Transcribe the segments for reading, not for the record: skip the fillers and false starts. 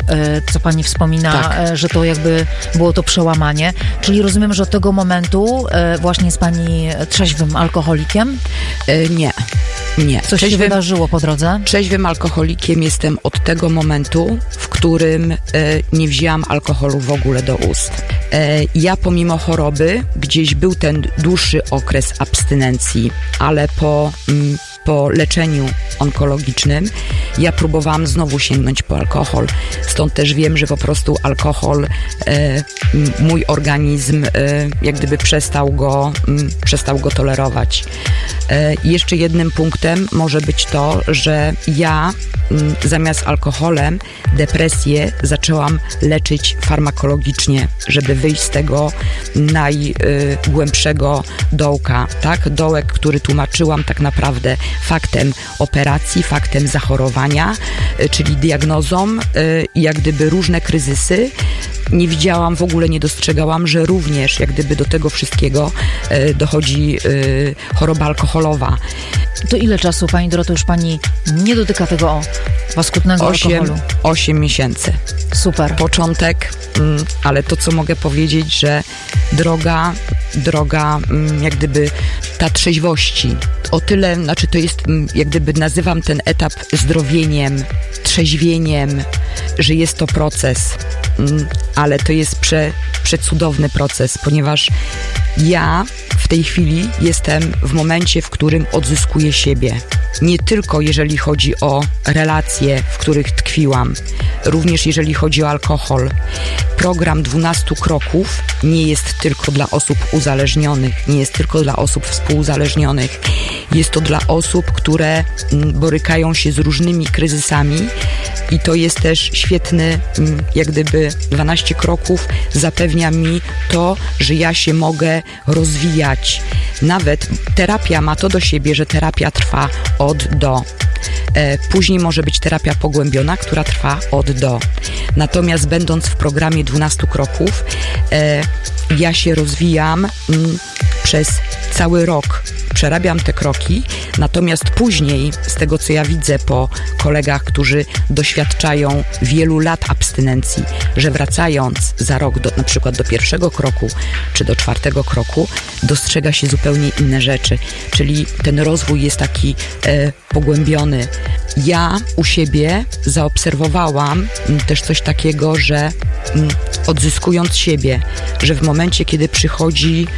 co pani wspomina, że to jakby było to przełamanie. Czyli rozumiem, że od tego momentu właśnie jest pani trzeźwym alkoholikiem? Nie. Coś się wydarzyło po drodze? Trzeźwym alkoholikiem jestem od tego momentu, w którym nie wzięłam alkoholu w ogóle do ust. Ja pomimo choroby gdzieś był ten dłuższy okres abstynencji, ale po leczeniu onkologicznym ja próbowałam znowu sięgnąć po alkohol. Stąd też wiem, że po prostu alkohol, mój organizm jak gdyby przestał go tolerować. Jeszcze jednym punktem może być to, że ja zamiast alkoholem depresję zaczęłam leczyć farmakologicznie, żeby wyjść z tego najgłębszego dołka, tak? Dołek, który tłumaczyłam tak naprawdę faktem operacji, faktem zachorowania, czyli diagnozą, jak gdyby różne kryzysy. Nie widziałam, w ogóle nie dostrzegałam, że również jak gdyby do tego wszystkiego dochodzi choroba alkoholowa. To ile czasu, pani Doroto, już pani nie dotyka tego paskudnego alkoholu? 8 miesięcy. Super. Początek, ale to, co mogę powiedzieć, że droga jak gdyby ta trzeźwości, o tyle, znaczy to jest, jak gdyby nazywam ten etap zdrowieniem, trzeźwieniem, że jest to proces, ale to jest przecudowny proces, ponieważ ja w tej chwili jestem w momencie, w którym odzyskuję siebie. Nie tylko jeżeli chodzi o relacje, w których tkwiłam, również jeżeli chodzi o alkohol. Program 12 kroków nie jest tylko dla osób uzależnionych, nie jest tylko dla osób współuzależnionych. Jest to dla osób, które borykają się z różnymi kryzysami i to jest też świetny, jak gdyby 12 kroków zapewnia mi to, że ja się mogę rozwijać. Nawet terapia ma to do siebie, że terapia trwa od do. Później może być terapia pogłębiona, która trwa od do. Natomiast będąc w programie 12 kroków, ja się rozwijam przez cały rok. Przerabiam te kroki, natomiast później, z tego co ja widzę po kolegach, którzy doświadczają wielu lat abstynencji, że wracając za rok na przykład do pierwszego kroku, czy do 4 kroku, dostrzega się zupełnie inne rzeczy. Czyli ten rozwój jest taki pogłębiony. Ja u siebie zaobserwowałam też coś takiego, że odzyskując siebie, że w momencie, kiedy przychodzi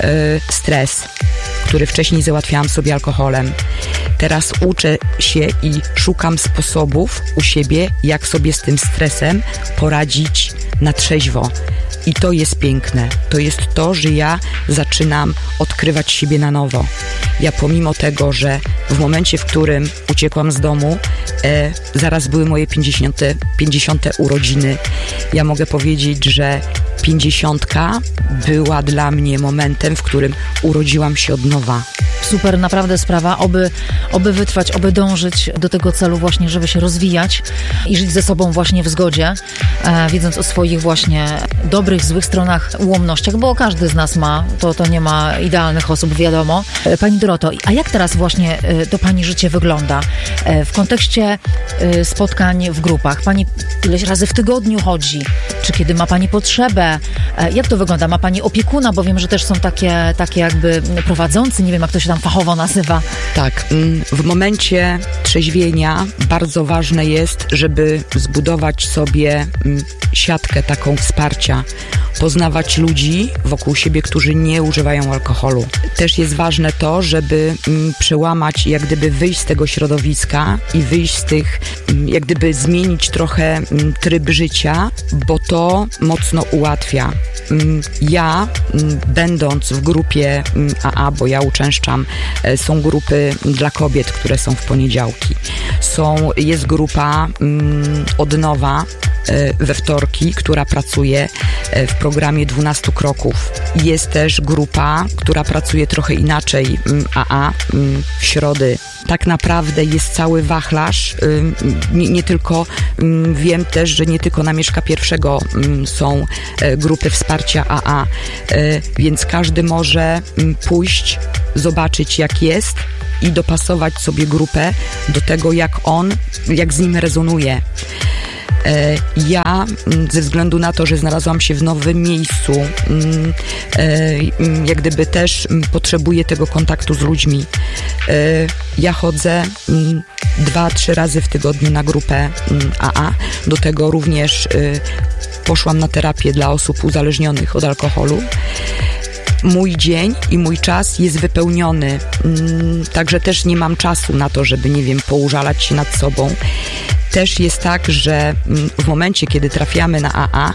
stres, który wcześniej załatwiałam sobie alkoholem, teraz uczę się i szukam sposobów u siebie, jak sobie z tym stresem poradzić na trzeźwo. I to jest piękne. To jest to, że ja zaczynam odkrywać siebie na nowo. Ja pomimo tego, że w momencie, w którym uciekłam z domu, zaraz były moje 50. urodziny. Ja mogę powiedzieć, że 50 była dla mnie momentem, w którym urodziłam się od nowa. Super, naprawdę sprawa, oby wytrwać, oby dążyć do tego celu właśnie, żeby się rozwijać i żyć ze sobą właśnie w zgodzie, wiedząc o swoich właśnie dobrych, złych stronach, ułomnościach, bo każdy z nas ma, to nie ma idealnych osób, wiadomo. Pani Doroto, a jak teraz właśnie to pani życie wygląda? W kontekście spotkań w grupach, pani ileś razy w tygodniu chodzi? Czy kiedy ma pani potrzebę? Jak to wygląda? Ma pani opiekuna? Bo wiem, że też są takie jakby prowadzący, nie wiem jak to się tam fachowo nazywa. Tak, w momencie trzeźwienia bardzo ważne jest, żeby zbudować sobie siatkę taką wsparcia, poznawać ludzi wokół siebie, którzy nie używają alkoholu. Też jest ważne to, żeby przełamać, jak gdyby wyjść z tego środowiska i wyjść z tych, jak gdyby zmienić trochę tryb życia, bo to mocno ułatwia. Ja, będąc w grupie AA, bo ja uczęszczam, są grupy dla kobiet, które są w poniedziałki. Jest grupa Odnowa we wtorki, która pracuje w programie 12 kroków. Jest też grupa, która pracuje trochę inaczej, AA, w środy. Tak naprawdę jest cały wachlarz. Nie tylko, wiem też, że nie tylko na Mieszka Pierwszego są grupy wsparcia AA, więc każdy może pójść, zobaczyć jak jest i dopasować sobie grupę do tego, jak z nim rezonuje. Ja ze względu na to, że znalazłam się w nowym miejscu, jak gdyby też potrzebuję tego kontaktu z ludźmi. Ja chodzę 2-3 razy w tygodniu na grupę AA. Do tego również poszłam na terapię dla osób uzależnionych od alkoholu. Mój dzień i mój czas jest wypełniony, także też nie mam czasu na to, żeby, nie wiem, poużalać się nad sobą. Też jest tak, że w momencie, kiedy trafiamy na AA,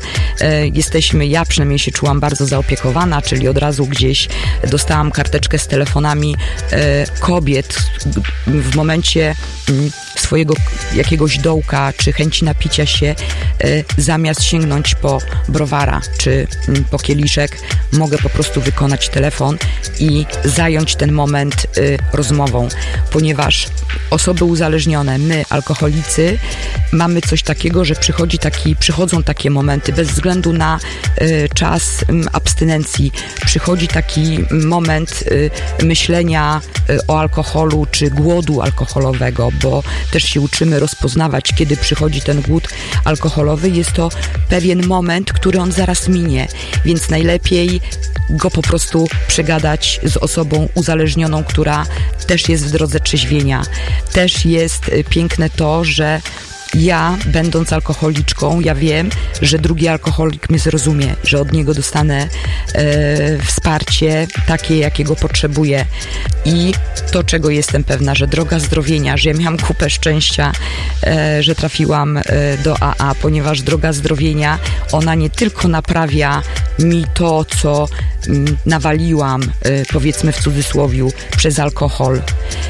ja przynajmniej się czułam bardzo zaopiekowana, czyli od razu gdzieś dostałam karteczkę z telefonami kobiet w momencie swojego jakiegoś dołka, czy chęci napicia się, zamiast sięgnąć po browara, czy po kieliszek, mogę po prostu wykonać telefon i zająć ten moment rozmową, ponieważ osoby uzależnione, my, alkoholicy, mamy coś takiego, że przychodzą takie momenty, bez względu na czas abstynencji, przychodzi taki moment myślenia o alkoholu, czy głodu alkoholowego, bo też się uczymy rozpoznawać, kiedy przychodzi ten głód alkoholowy. Jest to pewien moment, który on zaraz minie, więc najlepiej go po prostu przegadać z osobą uzależnioną, która też jest w drodze trzeźwienia. Też jest piękne to, że ja, będąc alkoholiczką, ja wiem, że drugi alkoholik mnie zrozumie, że od niego dostanę wsparcie takie, jakiego potrzebuję. I to, czego jestem pewna, że droga zdrowienia, że ja miałam kupę szczęścia, że trafiłam do AA, ponieważ droga zdrowienia, ona nie tylko naprawia mi to, co nawaliłam, powiedzmy w cudzysłowiu, przez alkohol,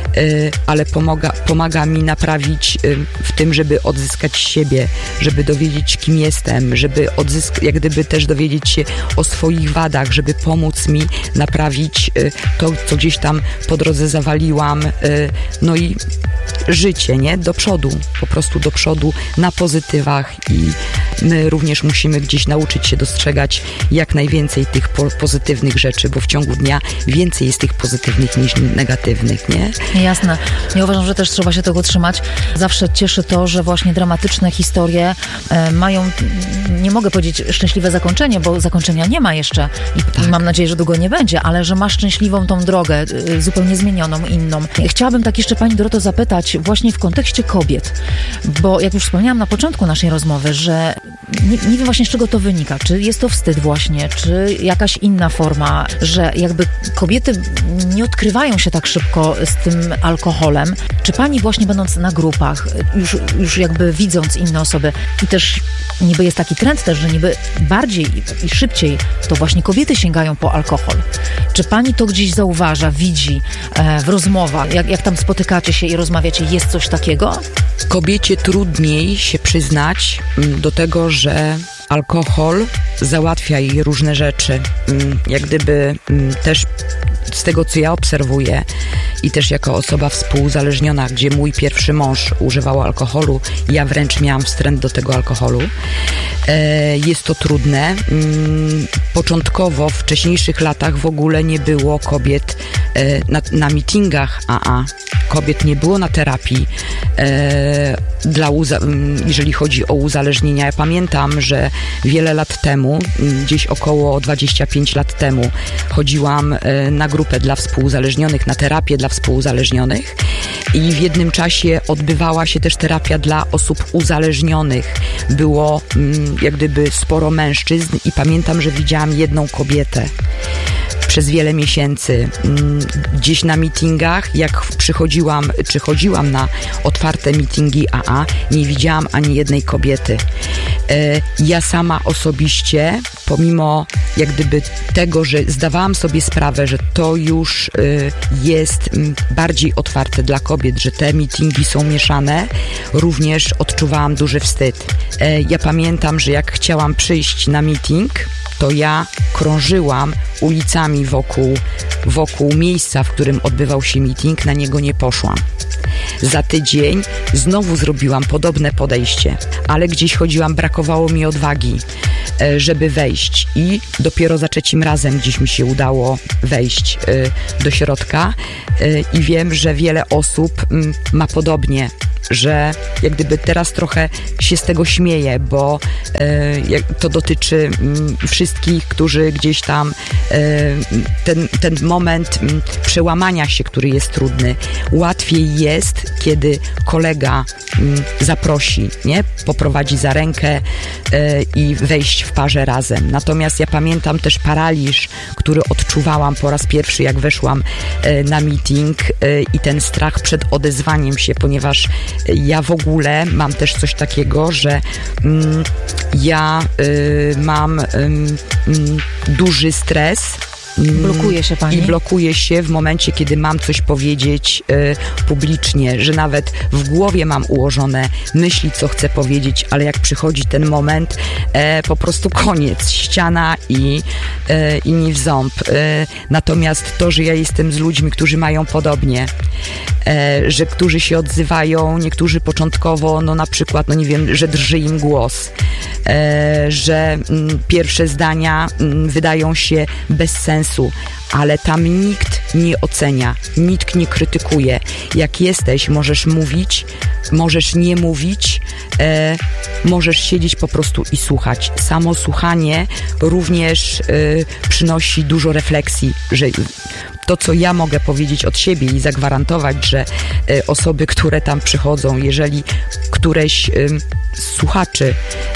ale pomaga mi naprawić w tym, żeby odzyskać siebie, żeby dowiedzieć, kim jestem, żeby jak gdyby też dowiedzieć się o swoich wadach, żeby pomóc mi naprawić to, co gdzieś tam po drodze zawaliłam, no i życie, nie? Do przodu, po prostu do przodu, na pozytywach i my również musimy gdzieś nauczyć się dostrzegać jak najwięcej tych pozytywnych rzeczy, bo w ciągu dnia więcej jest tych pozytywnych niż negatywnych, nie? Jasne. Ja uważam, że też trzeba się tego trzymać. Zawsze cieszy to, że właśnie dramatyczne historie mają, nie mogę powiedzieć szczęśliwe zakończenie, bo zakończenia nie ma jeszcze i mam nadzieję, że długo nie będzie, ale że ma szczęśliwą tą drogę, zupełnie zmienioną, inną. Chciałabym tak jeszcze Pani Doroto zapytać właśnie w kontekście kobiet, bo jak już wspomniałam na początku naszej rozmowy, że nie wiem właśnie z czego to wynika, czy jest to wstyd właśnie, czy jakaś inna forma, że jakby kobiety nie odkrywają się tak szybko z tym alkoholem. Czy Pani właśnie będąc na grupach, już jakby widząc inne osoby i też niby jest taki trend też, że niby bardziej i szybciej to właśnie kobiety sięgają po alkohol. Czy Pani to gdzieś zauważa, widzi w rozmowach, jak tam spotykacie się i rozmawiacie, jest coś takiego? Kobiecie trudniej się przyznać do tego, że alkohol załatwia jej różne rzeczy. Jak gdyby też z tego, co ja obserwuję i też jako osoba współuzależniona, gdzie mój pierwszy mąż używał alkoholu, ja wręcz miałam wstręt do tego alkoholu. Jest to trudne. Początkowo, w wcześniejszych latach w ogóle nie było kobiet na meetingach AA. Kobiet nie było na terapii, jeżeli chodzi o uzależnienia. Ja pamiętam, że wiele lat temu, gdzieś około 25 lat temu, chodziłam na grupę dla współuzależnionych, na terapię dla współuzależnionych i w jednym czasie odbywała się też terapia dla osób uzależnionych. Było jak gdyby sporo mężczyzn i pamiętam, że widziałam jedną kobietę przez wiele miesięcy. Gdzieś na meetingach, jak chodziłam na otwarte meetingi AA, nie widziałam ani jednej kobiety. Ja sama osobiście, pomimo jak gdyby tego, że zdawałam sobie sprawę, że to już jest bardziej otwarte dla kobiet, że te meetingi są mieszane, również odczuwałam duży wstyd. Ja pamiętam, że jak chciałam przyjść na meeting, to ja krążyłam ulicami wokół miejsca, w którym odbywał się meeting, na niego nie poszłam. Za tydzień znowu zrobiłam podobne podejście, ale gdzieś chodziłam, brakowało mi odwagi, żeby wejść i dopiero za trzecim razem gdzieś mi się udało wejść do środka i wiem, że wiele osób ma podobnie, że jak gdyby teraz trochę się z tego śmieję, bo to dotyczy wszystkich, którzy gdzieś tam ten moment przełamania się, który jest trudny. Łatwiej jest, kiedy kolega zaprosi, nie? Poprowadzi za rękę i wejść w parze razem. Natomiast ja pamiętam też paraliż, który odczuwałam po raz pierwszy, jak weszłam na meeting i ten strach przed odezwaniem się, ponieważ ja w ogóle mam też coś takiego, że ja mam duży stres. Blokuje się pani? I blokuje się w momencie, kiedy mam coś powiedzieć publicznie, że nawet w głowie mam ułożone myśli, co chcę powiedzieć, ale jak przychodzi ten moment, po prostu koniec, ściana i nie w ząb. Natomiast to, że ja jestem z ludźmi, którzy mają podobnie, że którzy się odzywają, niektórzy początkowo, no na przykład, no nie wiem, że drży im głos, że pierwsze zdania wydają się bez sensu, ale tam nikt nie ocenia, nikt nie krytykuje. Jak jesteś, możesz mówić, możesz nie mówić, możesz siedzieć po prostu i słuchać. Samo słuchanie również przynosi dużo refleksji, że to, co ja mogę powiedzieć od siebie i zagwarantować, że osoby, które tam przychodzą, jeżeli któreś z słuchaczy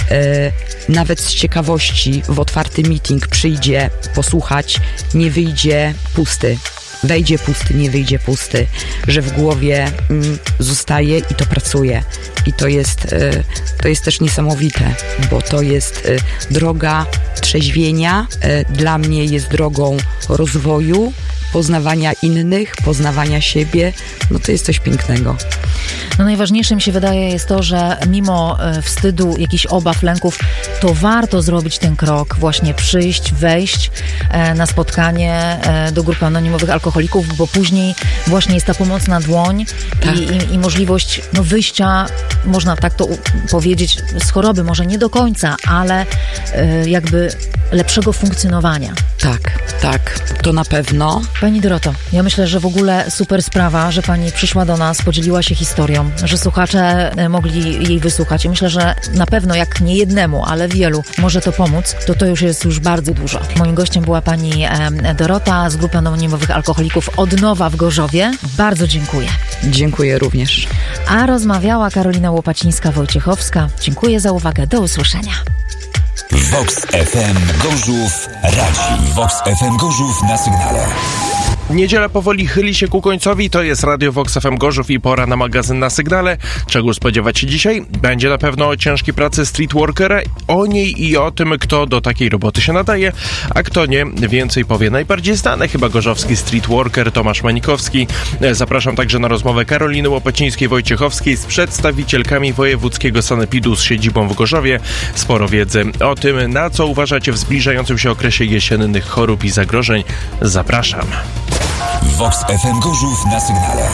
nawet z ciekawości w otwarty meeting przyjdzie posłuchać, nie wyjdzie pusty. Wejdzie pusty, nie wyjdzie pusty, że w głowie zostaje i to pracuje. I to jest też niesamowite, bo to jest droga trzeźwienia, dla mnie jest drogą rozwoju, poznawania innych, poznawania siebie, no to jest coś pięknego. No najważniejsze mi się wydaje jest to, że mimo wstydu, jakichś obaw, lęków, to warto zrobić ten krok, właśnie przyjść, wejść na spotkanie do grupy anonimowych alkoholików, bo później właśnie jest ta pomocna dłoń tak. i możliwość wyjścia, można tak to powiedzieć, z choroby, może nie do końca, ale jakby lepszego funkcjonowania. Tak, to na pewno. Pani Doroto, ja myślę, że w ogóle super sprawa, że pani przyszła do nas, podzieliła się historią, że słuchacze mogli jej wysłuchać. I myślę, że na pewno jak nie jednemu, ale wielu może to pomóc, to już jest bardzo dużo. Moim gościem była pani Dorota z grupy anonimowych alkoholików Odnowa w Gorzowie. Bardzo dziękuję. Dziękuję również. A rozmawiała Karolina Łopacińska-Wojciechowska. Dziękuję za uwagę. Do usłyszenia. Vox FM Gorzów radzi. Vox FM Gorzów na sygnale. Niedziela powoli chyli się ku końcowi, to jest Radio Vox FM Gorzów i pora na magazyn na sygnale. Czego spodziewać się dzisiaj? Będzie na pewno o ciężkiej pracy streetworkera, o niej i o tym, kto do takiej roboty się nadaje, a kto nie. Więcej powie najbardziej znany chyba gorzowski streetworker Tomasz Manikowski. Zapraszam także na rozmowę Karoliny Łopacińskiej-Wojciechowskiej z przedstawicielkami wojewódzkiego sanepidu z siedzibą w Gorzowie. Sporo wiedzy o tym, na co uważacie w zbliżającym się okresie jesiennych chorób i zagrożeń. Zapraszam. Vox FM Gorzów na sygnale.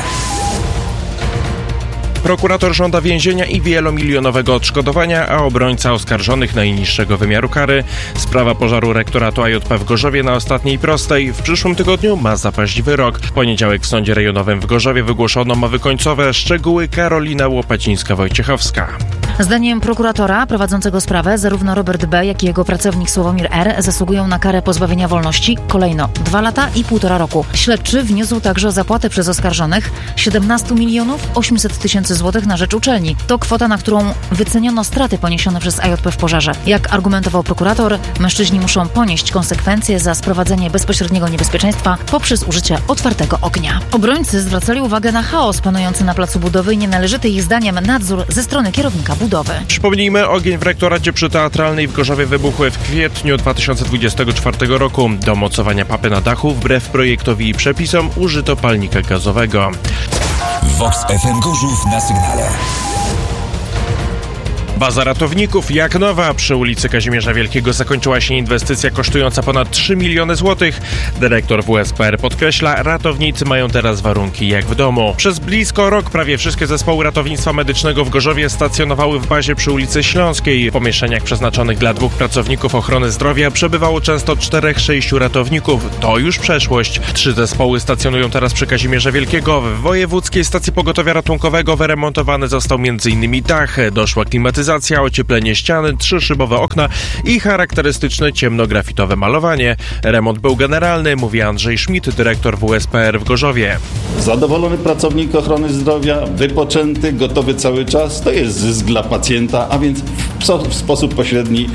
Prokurator żąda więzienia i wielomilionowego odszkodowania, a obrońca oskarżonych najniższego wymiaru kary. Sprawa pożaru rektoratu AJP w Gorzowie na ostatniej prostej. W przyszłym tygodniu ma zapaść wyrok. W poniedziałek w sądzie rejonowym w Gorzowie wygłoszono mowy końcowe. Szczegóły Karolina Łopacińska-Wojciechowska. Zdaniem prokuratora prowadzącego sprawę zarówno Robert B., jak i jego pracownik Sławomir R. zasługują na karę pozbawienia wolności kolejno 2 lata i 1,5 roku. Śledczy wniósł także o zapłatę przez oskarżonych 17 800 000 złotych na rzecz uczelni. To kwota, na którą wyceniono straty poniesione przez AJP w pożarze. Jak argumentował prokurator, mężczyźni muszą ponieść konsekwencje za sprowadzenie bezpośredniego niebezpieczeństwa poprzez użycie otwartego ognia. Obrońcy zwracali uwagę na chaos panujący na placu budowy i nienależyty ich zdaniem nadzór ze strony kierownika budowy. Przypomnijmy, ogień w rektoracie przy Teatralnej w Gorzowie wybuchł w kwietniu 2024 roku. Do mocowania papy na dachu wbrew projektowi i przepisom użyto palnika gazowego. Vox FM Gorzów na sygnale. Baza ratowników jak nowa. Przy ulicy Kazimierza Wielkiego zakończyła się inwestycja kosztująca ponad 3 miliony złotych. Dyrektor WSPR podkreśla, ratownicy mają teraz warunki jak w domu. Przez blisko rok prawie wszystkie zespoły ratownictwa medycznego w Gorzowie stacjonowały w bazie przy ulicy Śląskiej. W pomieszczeniach przeznaczonych dla 2 pracowników ochrony zdrowia przebywało często 4-6 ratowników. To już przeszłość. 3 zespoły stacjonują teraz przy Kazimierza Wielkiego. W Wojewódzkiej Stacji Pogotowia Ratunkowego wyremontowany został m.in. dach, doszła klimatyzacja, ocieplenie ściany, 3-szybowe okna i charakterystyczne ciemnografitowe malowanie. Remont był generalny, mówi Andrzej Schmidt, dyrektor WSPR w Gorzowie. Zadowolony pracownik ochrony zdrowia, wypoczęty, gotowy cały czas, to jest zysk dla pacjenta, a więc w sposób pośredni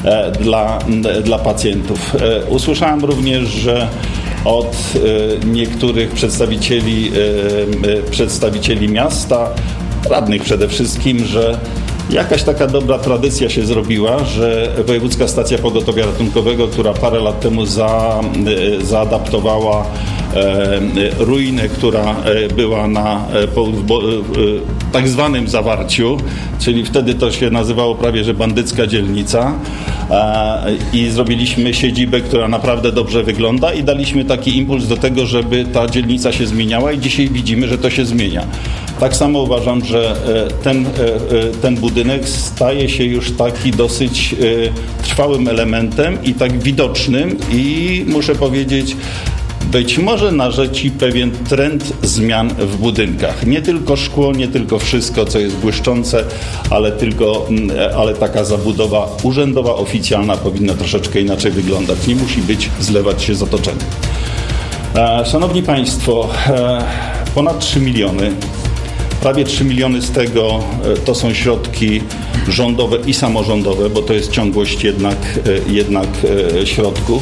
dla pacjentów. Usłyszałem również, że od niektórych przedstawicieli miasta, radnych przede wszystkim, że jakaś taka dobra tradycja się zrobiła, że Wojewódzka Stacja Pogotowia Ratunkowego, która parę lat temu zaadaptowała ruinę, która była na tak zwanym Zawarciu, czyli wtedy to się nazywało prawie że bandycka dzielnica, i zrobiliśmy siedzibę, która naprawdę dobrze wygląda i daliśmy taki impuls do tego, żeby ta dzielnica się zmieniała i dzisiaj widzimy, że to się zmienia. Tak samo uważam, że ten budynek staje się już taki dosyć trwałym elementem i tak widocznym i muszę powiedzieć, być może narzeci pewien trend zmian w budynkach. Nie tylko szkło, nie tylko wszystko, co jest błyszczące, ale taka zabudowa urzędowa, oficjalna powinna troszeczkę inaczej wyglądać. Nie musi zlewać się z otoczeniem. Szanowni Państwo, ponad 3 miliony. Prawie 3 miliony z tego to są środki rządowe i samorządowe, bo to jest ciągłość jednak środków.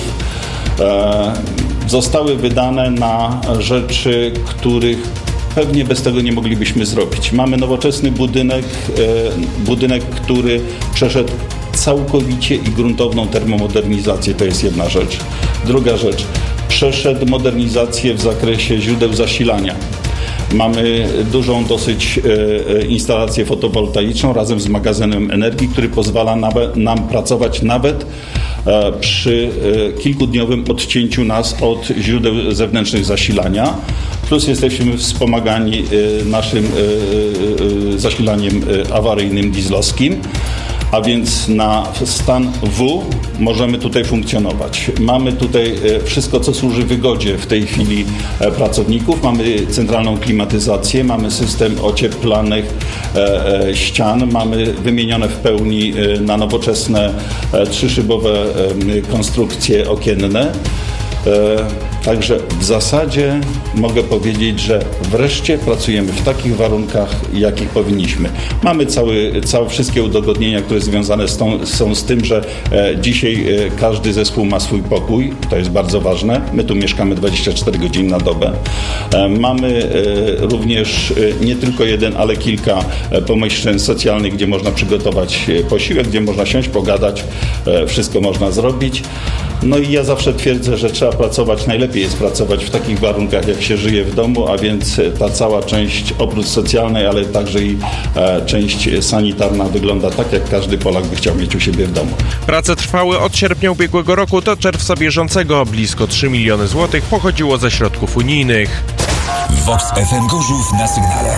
Zostały wydane na rzeczy, których pewnie bez tego nie moglibyśmy zrobić. Mamy nowoczesny budynek, który przeszedł całkowicie i gruntowną termomodernizację, to jest jedna rzecz. Druga rzecz, przeszedł modernizację w zakresie źródeł zasilania. Mamy dużą dosyć instalację fotowoltaiczną razem z magazynem energii, który pozwala nam pracować nawet przy kilkudniowym odcięciu nas od źródeł zewnętrznych zasilania. Plus jesteśmy wspomagani naszym zasilaniem awaryjnym dieslowskim. A więc na stan W możemy tutaj funkcjonować. Mamy tutaj wszystko, co służy wygodzie w tej chwili pracowników. Mamy centralną klimatyzację, mamy system ocieplanych ścian, mamy wymienione w pełni na nowoczesne 3-szybowe konstrukcje okienne. Także w zasadzie mogę powiedzieć, że wreszcie pracujemy w takich warunkach, jakich powinniśmy. Mamy wszystkie udogodnienia, które związane są z tym, że dzisiaj każdy zespół ma swój pokój. To jest bardzo ważne. My tu mieszkamy 24 godziny na dobę. Mamy również nie tylko jeden, ale kilka pomieszczeń socjalnych, gdzie można przygotować posiłek, gdzie można siąść, pogadać. Wszystko można zrobić. No i ja zawsze twierdzę, że trzeba pracować, najlepiej jest pracować w takich warunkach, jak się żyje w domu, a więc ta cała część oprócz socjalnej, ale także i część sanitarna wygląda tak, jak każdy Polak by chciał mieć u siebie w domu. Prace trwały od sierpnia ubiegłego roku do czerwca bieżącego. Blisko 3 miliony złotych pochodziło ze środków unijnych. Vox FM Gorzów na sygnale.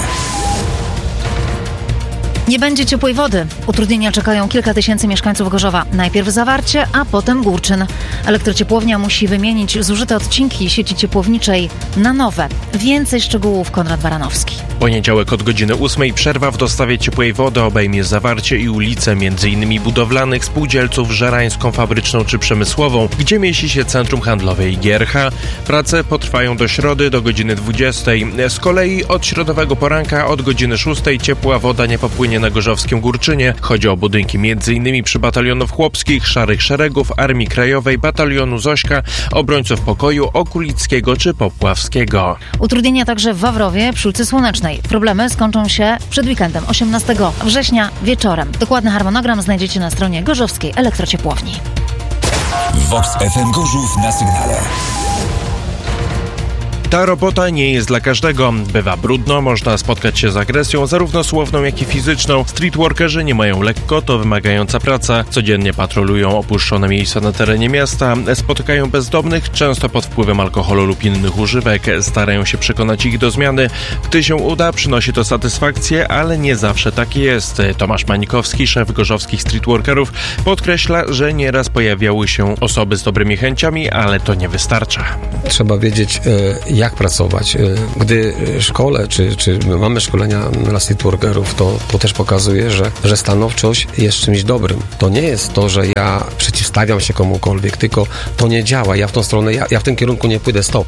Nie będzie ciepłej wody. Utrudnienia czekają kilka tysięcy mieszkańców Gorzowa. Najpierw Zawarcie, a potem Górczyn. Elektrociepłownia musi wymienić zużyte odcinki sieci ciepłowniczej na nowe. Więcej szczegółów Konrad Baranowski. Poniedziałek od godziny 8 przerwa w dostawie ciepłej wody obejmie Zawarcie i ulice m.in. budowlanych, spółdzielców, żerańską, fabryczną czy przemysłową, gdzie mieści się centrum handlowe Giercha. Prace potrwają do środy do godziny 20. Z kolei od środowego poranka od godziny 6 ciepła woda nie popłynie na gorzowskim Górczynie. Chodzi o budynki m.in. przy batalionów chłopskich, Szarych Szeregów, Armii Krajowej, Batalionu Zośka, Obrońców Pokoju, Okulickiego czy Popławskiego. Utrudnienia także w Wawrowie przy ulicy Słonecznej. Problemy skończą się przed weekendem 18 września wieczorem. Dokładny harmonogram znajdziecie na stronie Gorzowskiej Elektrociepłowni. Vox FM Gorzów na sygnale. Ta robota nie jest dla każdego. Bywa brudno, można spotkać się z agresją, zarówno słowną, jak i fizyczną. Streetworkerzy nie mają lekko, to wymagająca praca. Codziennie patrolują opuszczone miejsca na terenie miasta, spotykają bezdomnych, często pod wpływem alkoholu lub innych używek, starają się przekonać ich do zmiany. Gdy się uda, przynosi to satysfakcję, ale nie zawsze tak jest. Tomasz Mańkowski, szef gorzowskich streetworkerów, podkreśla, że nieraz pojawiały się osoby z dobrymi chęciami, ale to nie wystarcza. Trzeba wiedzieć, jak pracować. Gdy szkole, czy mamy szkolenia dla streetworkerów, to też pokazuje, że stanowczość jest czymś dobrym. To nie jest to, że ja przeciwstawiam się komukolwiek, tylko to nie działa. Ja w tą stronę, ja w tym kierunku nie pójdę, stop.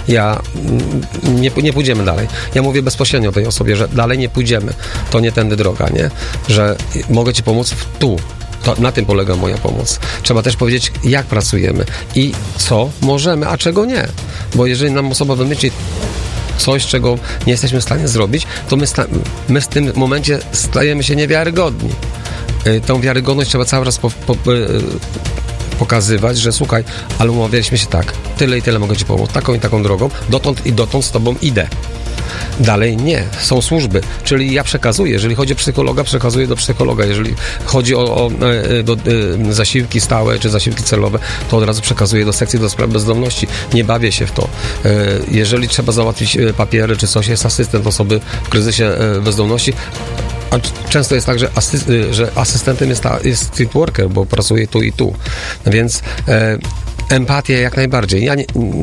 Nie pójdziemy dalej. Ja mówię bezpośrednio tej osobie, że dalej nie pójdziemy. To nie tędy droga, nie? Że mogę ci pomóc tu. Na tym polega moja pomoc. Trzeba też powiedzieć, jak pracujemy i co możemy, a czego nie. Bo jeżeli nam osoba wymyśli coś, czego nie jesteśmy w stanie zrobić, to my w tym momencie stajemy się niewiarygodni. Tą wiarygodność trzeba cały czas pokazywać, że słuchaj, ale umawialiśmy się tak, tyle i tyle mogę ci pomóc, taką i taką drogą, dotąd z tobą idę. Dalej nie. Są służby. Czyli ja przekazuję. Jeżeli chodzi o psychologa, przekazuję do psychologa. Jeżeli chodzi o zasiłki stałe czy zasiłki celowe, to od razu przekazuję do sekcji do spraw bezdomności. Nie bawię się w to. Jeżeli trzeba załatwić papiery czy coś, jest asystent osoby w kryzysie bezdomności. A często jest tak, że asystentem jest streetworker, bo pracuje tu i tu. Więc empatię jak najbardziej. Ja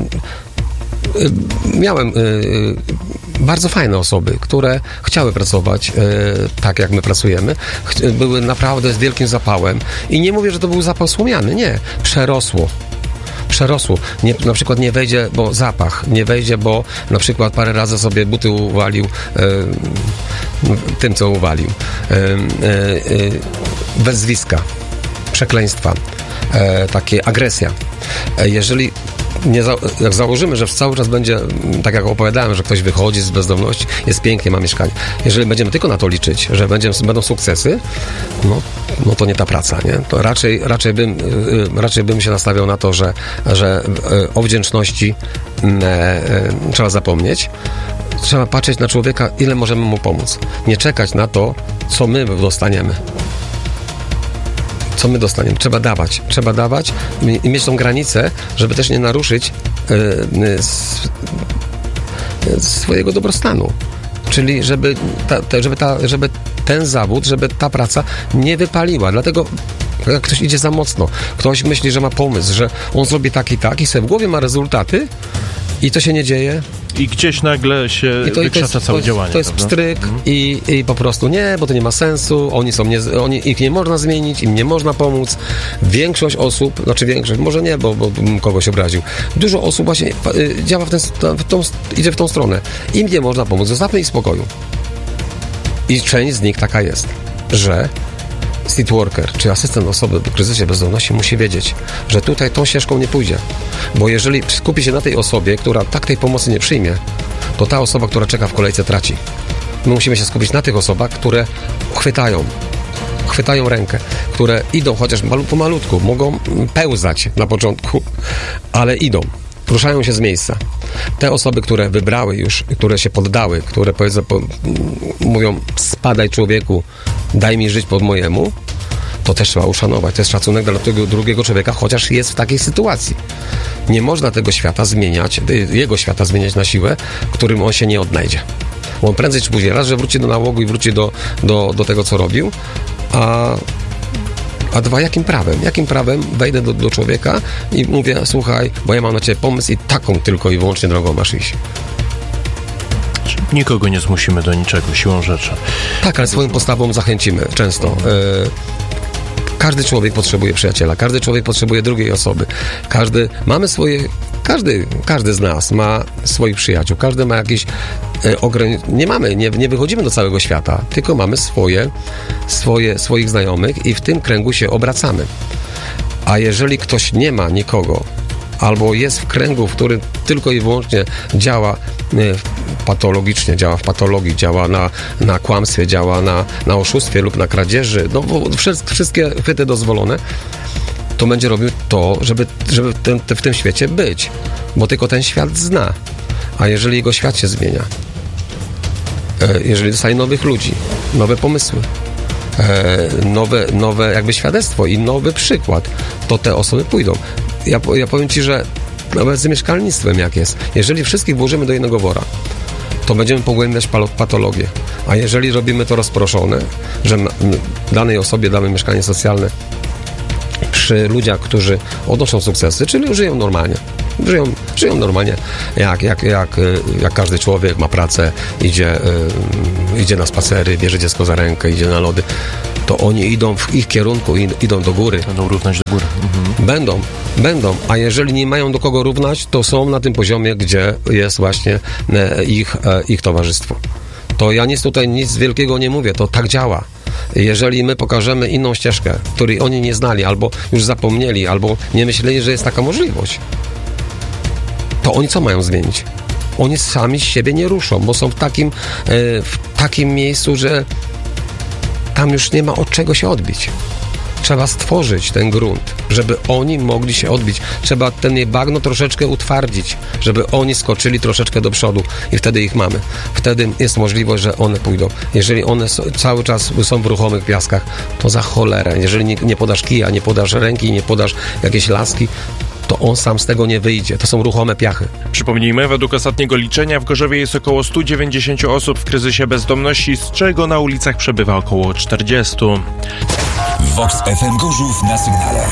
miałem bardzo fajne osoby, które chciały pracować tak, jak my pracujemy. Były naprawdę z wielkim zapałem. I nie mówię, że to był zapał słomiany. Nie. Przerosło. Na przykład nie wejdzie, bo zapach. Nie wejdzie, bo na przykład parę razy sobie buty uwalił tym, co uwalił. Wezwiska, przekleństwa, takie agresja. Jeżeli jak założymy, że cały czas będzie, tak jak opowiadałem, że ktoś wychodzi z bezdomności, jest pięknie, ma mieszkanie. Jeżeli będziemy tylko na to liczyć, że będą sukcesy, no to nie ta praca, nie? To raczej bym się nastawiał na to, że o wdzięczności trzeba zapomnieć. Trzeba patrzeć na człowieka, ile możemy mu pomóc. Nie czekać na to, co my dostaniemy. Trzeba dawać i mieć tą granicę, żeby też nie naruszyć swojego dobrostanu. Czyli żeby ten zawód, żeby ta praca nie wypaliła. Dlatego jak ktoś idzie za mocno, ktoś myśli, że ma pomysł, że on zrobi tak i sobie w głowie ma rezultaty i to się nie dzieje. I gdzieś nagle się wykrzacza całe działanie. To jest pstryk i po prostu nie, bo to nie ma sensu, ich nie można zmienić, im nie można pomóc. Większość osób, może nie, bo kogoś obraził. Dużo osób właśnie działa idzie w tą stronę. Im nie można pomóc, zostawmy ich w spokoju. I część z nich taka jest, że streetworker, czy asystent osoby w kryzysie bezdomności musi wiedzieć, że tutaj tą ścieżką nie pójdzie. Bo jeżeli skupi się na tej osobie, która tak tej pomocy nie przyjmie, to ta osoba, która czeka w kolejce, traci. My musimy się skupić na tych osobach, które chwytają rękę, które idą chociaż pomalutku, mogą pełzać na początku, ale idą. Ruszają się z miejsca. Te osoby, które wybrały już, które się poddały, które mówią, spadaj człowieku, daj mi żyć pod mojemu, to też trzeba uszanować. To jest szacunek dla tego drugiego człowieka, chociaż jest w takiej sytuacji. Nie można tego świata zmieniać, jego świata zmieniać na siłę, w którym on się nie odnajdzie. Bo on prędzej czy później raz, że wróci do nałogu i wróci do tego, co robił, a dwa, jakim prawem wejdę do człowieka i mówię, słuchaj, bo ja mam na ciebie pomysł i taką tylko i wyłącznie drogą masz iść. Nikogo nie zmusimy do niczego, siłą rzeczy. Tak, ale swoją postawą zachęcimy często. Każdy człowiek potrzebuje przyjaciela, każdy człowiek potrzebuje drugiej osoby. Każdy z nas ma swoich przyjaciół, każdy ma jakieś nie wychodzimy do całego świata, tylko mamy swoich znajomych i w tym kręgu się obracamy. A jeżeli ktoś nie ma nikogo, albo jest w kręgu, w którym tylko i wyłącznie działa patologicznie, działa w patologii, działa na kłamstwie, działa na oszustwie lub na kradzieży, wszystkie chwyty dozwolone, to będzie robił to, żeby w tym świecie być, bo tylko ten świat zna. A jeżeli jego świat się zmienia, jeżeli dostaje nowych ludzi, nowe pomysły, nowe jakby świadectwo i nowy przykład, to te osoby pójdą. Ja powiem Ci, że nawet z mieszkalnictwem jak jest, jeżeli wszystkich włożymy do jednego wora, to będziemy pogłębiać patologię. A jeżeli robimy to rozproszone, że danej osobie damy mieszkanie socjalne przy ludziach, którzy odnoszą sukcesy, czyli żyją normalnie. Żyją normalnie, jak każdy człowiek, ma pracę, idzie na spacery, bierze dziecko za rękę, idzie na lody, to oni idą w ich kierunku, idą do góry. Będą równać do góry. Będą, a jeżeli nie mają do kogo równać, to są na tym poziomie, gdzie jest właśnie ich towarzystwo. To ja nic wielkiego nie mówię, to tak działa. Jeżeli my pokażemy inną ścieżkę, której oni nie znali, albo już zapomnieli, albo nie myśleli, że jest taka możliwość, to oni co mają zmienić? Oni sami z siebie nie ruszą, bo są w takim miejscu, że tam już nie ma od czego się odbić. Trzeba stworzyć ten grunt, żeby oni mogli się odbić. Trzeba ten bagno troszeczkę utwardzić, żeby oni skoczyli troszeczkę do przodu i wtedy ich mamy. Wtedy jest możliwość, że one pójdą. Jeżeli one cały czas są w ruchomych piaskach, to za cholerę. Jeżeli nie podasz kija, nie podasz ręki, nie podasz jakiejś laski, to on sam z tego nie wyjdzie. To są ruchome piachy. Przypomnijmy, według ostatniego liczenia w Gorzowie jest około 190 osób w kryzysie bezdomności, z czego na ulicach przebywa około 40. Vox FM Gorzów na sygnale.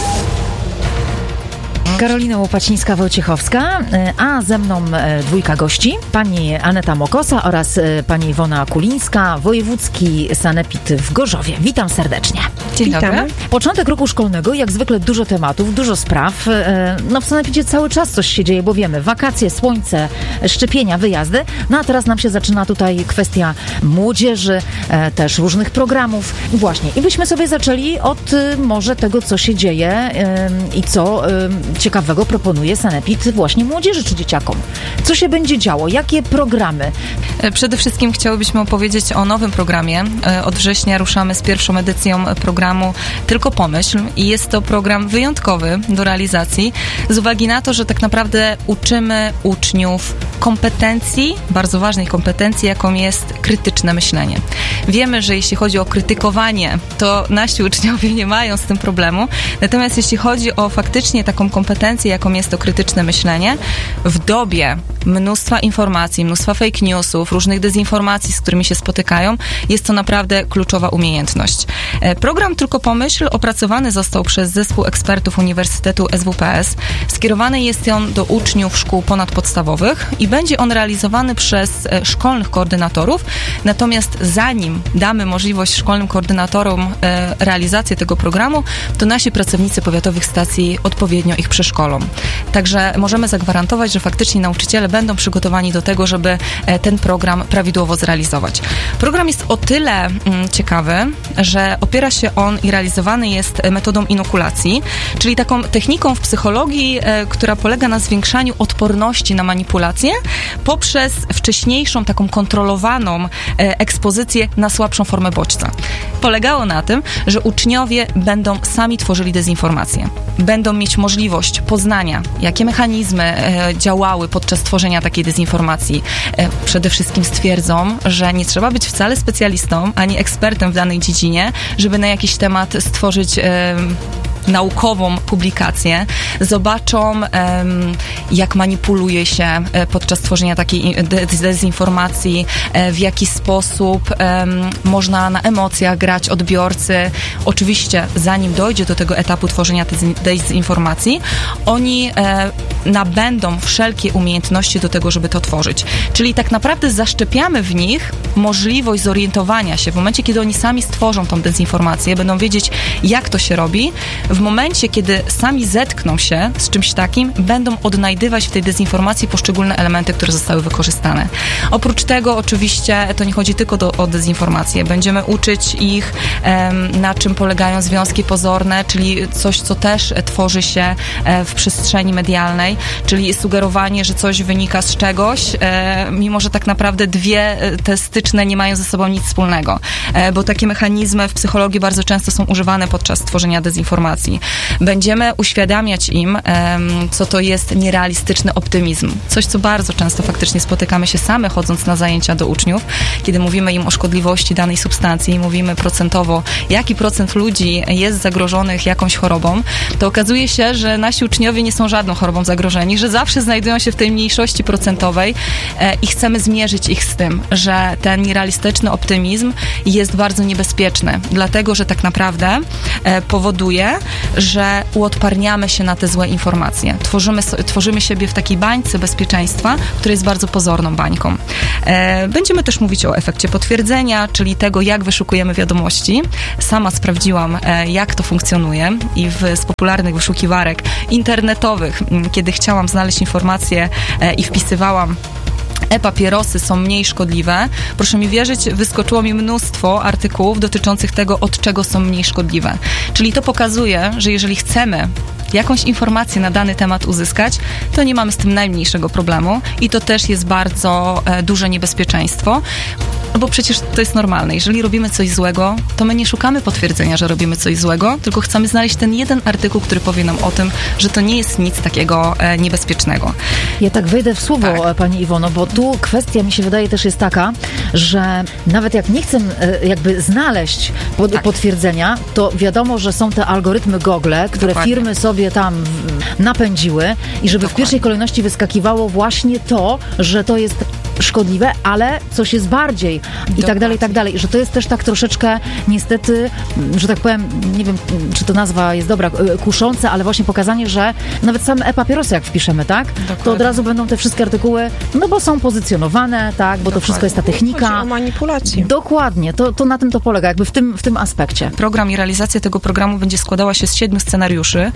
Karolina Łopacińska-Wojciechowska, a ze mną dwójka gości, pani Aneta Mokosa oraz pani Iwona Kulińska, wojewódzki sanepid w Gorzowie. Witam serdecznie. Dzień dobry. Początek roku szkolnego, jak zwykle dużo tematów, dużo spraw. No w sanepidzie cały czas coś się dzieje, bo wiemy, wakacje, słońce, szczepienia, wyjazdy. No a teraz nam się zaczyna tutaj kwestia młodzieży, też różnych programów. Właśnie. I byśmy sobie zaczęli od może tego, co się dzieje i co ciekawego proponuje sanepid właśnie młodzieży czy dzieciakom. Co się będzie działo? Jakie programy? Przede wszystkim chciałybyśmy opowiedzieć o nowym programie. Od września ruszamy z pierwszą edycją programu Tylko Pomyśl i jest to program wyjątkowy do realizacji z uwagi na to, że tak naprawdę uczymy uczniów kompetencji, bardzo ważnej kompetencji, jaką jest krytyczne myślenie. Wiemy, że jeśli chodzi o krytykowanie, to nasi uczniowie nie mają z tym problemu, natomiast jeśli chodzi o faktycznie taką kompetencję, jaką jest to krytyczne myślenie, w dobie mnóstwa informacji, mnóstwa fake newsów, różnych dezinformacji, z którymi się spotykają, jest to naprawdę kluczowa umiejętność. Program Tylko Pomyśl opracowany został przez zespół ekspertów Uniwersytetu SWPS. Skierowany jest on do uczniów szkół ponadpodstawowych i będzie on realizowany przez szkolnych koordynatorów. Natomiast zanim damy możliwość szkolnym koordynatorom realizacji tego programu, to nasi pracownicy powiatowych stacji odpowiednio ich przeszkolą. Także możemy zagwarantować, że faktycznie nauczyciele będą przygotowani do tego, żeby ten program prawidłowo zrealizować. Program jest o tyle ciekawy, że opiera się on i realizowany jest metodą inokulacji, czyli taką techniką w psychologii, która polega na zwiększaniu odporności na manipulacje poprzez wcześniejszą taką kontrolowaną ekspozycję na słabszą formę bodźca. Polegało na tym, że uczniowie będą sami tworzyli dezinformację. Będą mieć możliwość poznania, jakie mechanizmy działały podczas tworzenia takiej dezinformacji. Przede wszystkim stwierdzą, że nie trzeba być wcale specjalistą ani ekspertem w danej dziedzinie, żeby na jakiś temat stworzyć naukową publikację, zobaczą, jak manipuluje się podczas tworzenia takiej dezinformacji, w jaki sposób można na emocjach grać odbiorcy. Oczywiście, zanim dojdzie do tego etapu tworzenia dezinformacji, oni nabędą wszelkie umiejętności do tego, żeby to tworzyć. Czyli tak naprawdę zaszczepiamy w nich możliwość zorientowania się w momencie, kiedy oni sami stworzą tą dezinformację, będą wiedzieć, jak to się robi. W momencie, kiedy sami zetkną się z czymś takim, będą odnajdywać w tej dezinformacji poszczególne elementy, które zostały wykorzystane. Oprócz tego oczywiście to nie chodzi tylko o dezinformację. Będziemy uczyć ich, na czym polegają związki pozorne, czyli coś, co też tworzy się w przestrzeni medialnej, czyli sugerowanie, że coś wynika z czegoś, mimo że tak naprawdę dwie te styczne nie mają ze sobą nic wspólnego. Bo takie mechanizmy w psychologii bardzo często są używane podczas tworzenia dezinformacji. informacji. Będziemy uświadamiać im, co to jest nierealistyczny optymizm. Coś, co bardzo często faktycznie spotykamy się same, chodząc na zajęcia do uczniów, kiedy mówimy im o szkodliwości danej substancji i mówimy procentowo, jaki procent ludzi jest zagrożonych jakąś chorobą, to okazuje się, że nasi uczniowie nie są żadną chorobą zagrożeni, że zawsze znajdują się w tej mniejszości procentowej i chcemy zmierzyć ich z tym, że ten nierealistyczny optymizm jest bardzo niebezpieczny, dlatego, że tak naprawdę powoduje, że uodparniamy się na te złe informacje. Tworzymy siebie w takiej bańce bezpieczeństwa, która jest bardzo pozorną bańką. Będziemy też mówić o efekcie potwierdzenia, czyli tego, jak wyszukujemy wiadomości. Sama sprawdziłam, jak to funkcjonuje i z popularnych wyszukiwarek internetowych, kiedy chciałam znaleźć informacje i wpisywałam e-papierosy są mniej szkodliwe. Proszę mi wierzyć, wyskoczyło mi mnóstwo artykułów dotyczących tego, od czego są mniej szkodliwe. Czyli to pokazuje, że jeżeli chcemy jakąś informację na dany temat uzyskać, to nie mamy z tym najmniejszego problemu i to też jest bardzo duże niebezpieczeństwo, bo przecież to jest normalne. Jeżeli robimy coś złego, to my nie szukamy potwierdzenia, że robimy coś złego, tylko chcemy znaleźć ten jeden artykuł, który powie nam o tym, że to nie jest nic takiego niebezpiecznego. Ja tak wejdę w słowo, tak. Pani Iwono, bo tu kwestia, mi się wydaje, też jest taka, że nawet jak nie chcę jakby znaleźć potwierdzenia, to wiadomo, że są te algorytmy Google, które Dokładnie. Firmy sobie tam napędziły i żeby Dokładnie. W pierwszej kolejności wyskakiwało właśnie to, że to jest szkodliwe, ale coś jest bardziej i tak dalej, że to jest też tak troszeczkę niestety, że tak powiem, nie wiem, czy to nazwa jest dobra, kuszące, ale właśnie pokazanie, że nawet same e-papierosy jak wpiszemy, tak, Dokładnie. To od razu będą te wszystkie artykuły, no bo są pozycjonowane, tak, bo Dokładnie. To wszystko jest ta technika. Chodzi o manipulację. Dokładnie, to na tym to polega, jakby w tym aspekcie. Program i realizacja tego programu będzie składała się z 7 scenariuszy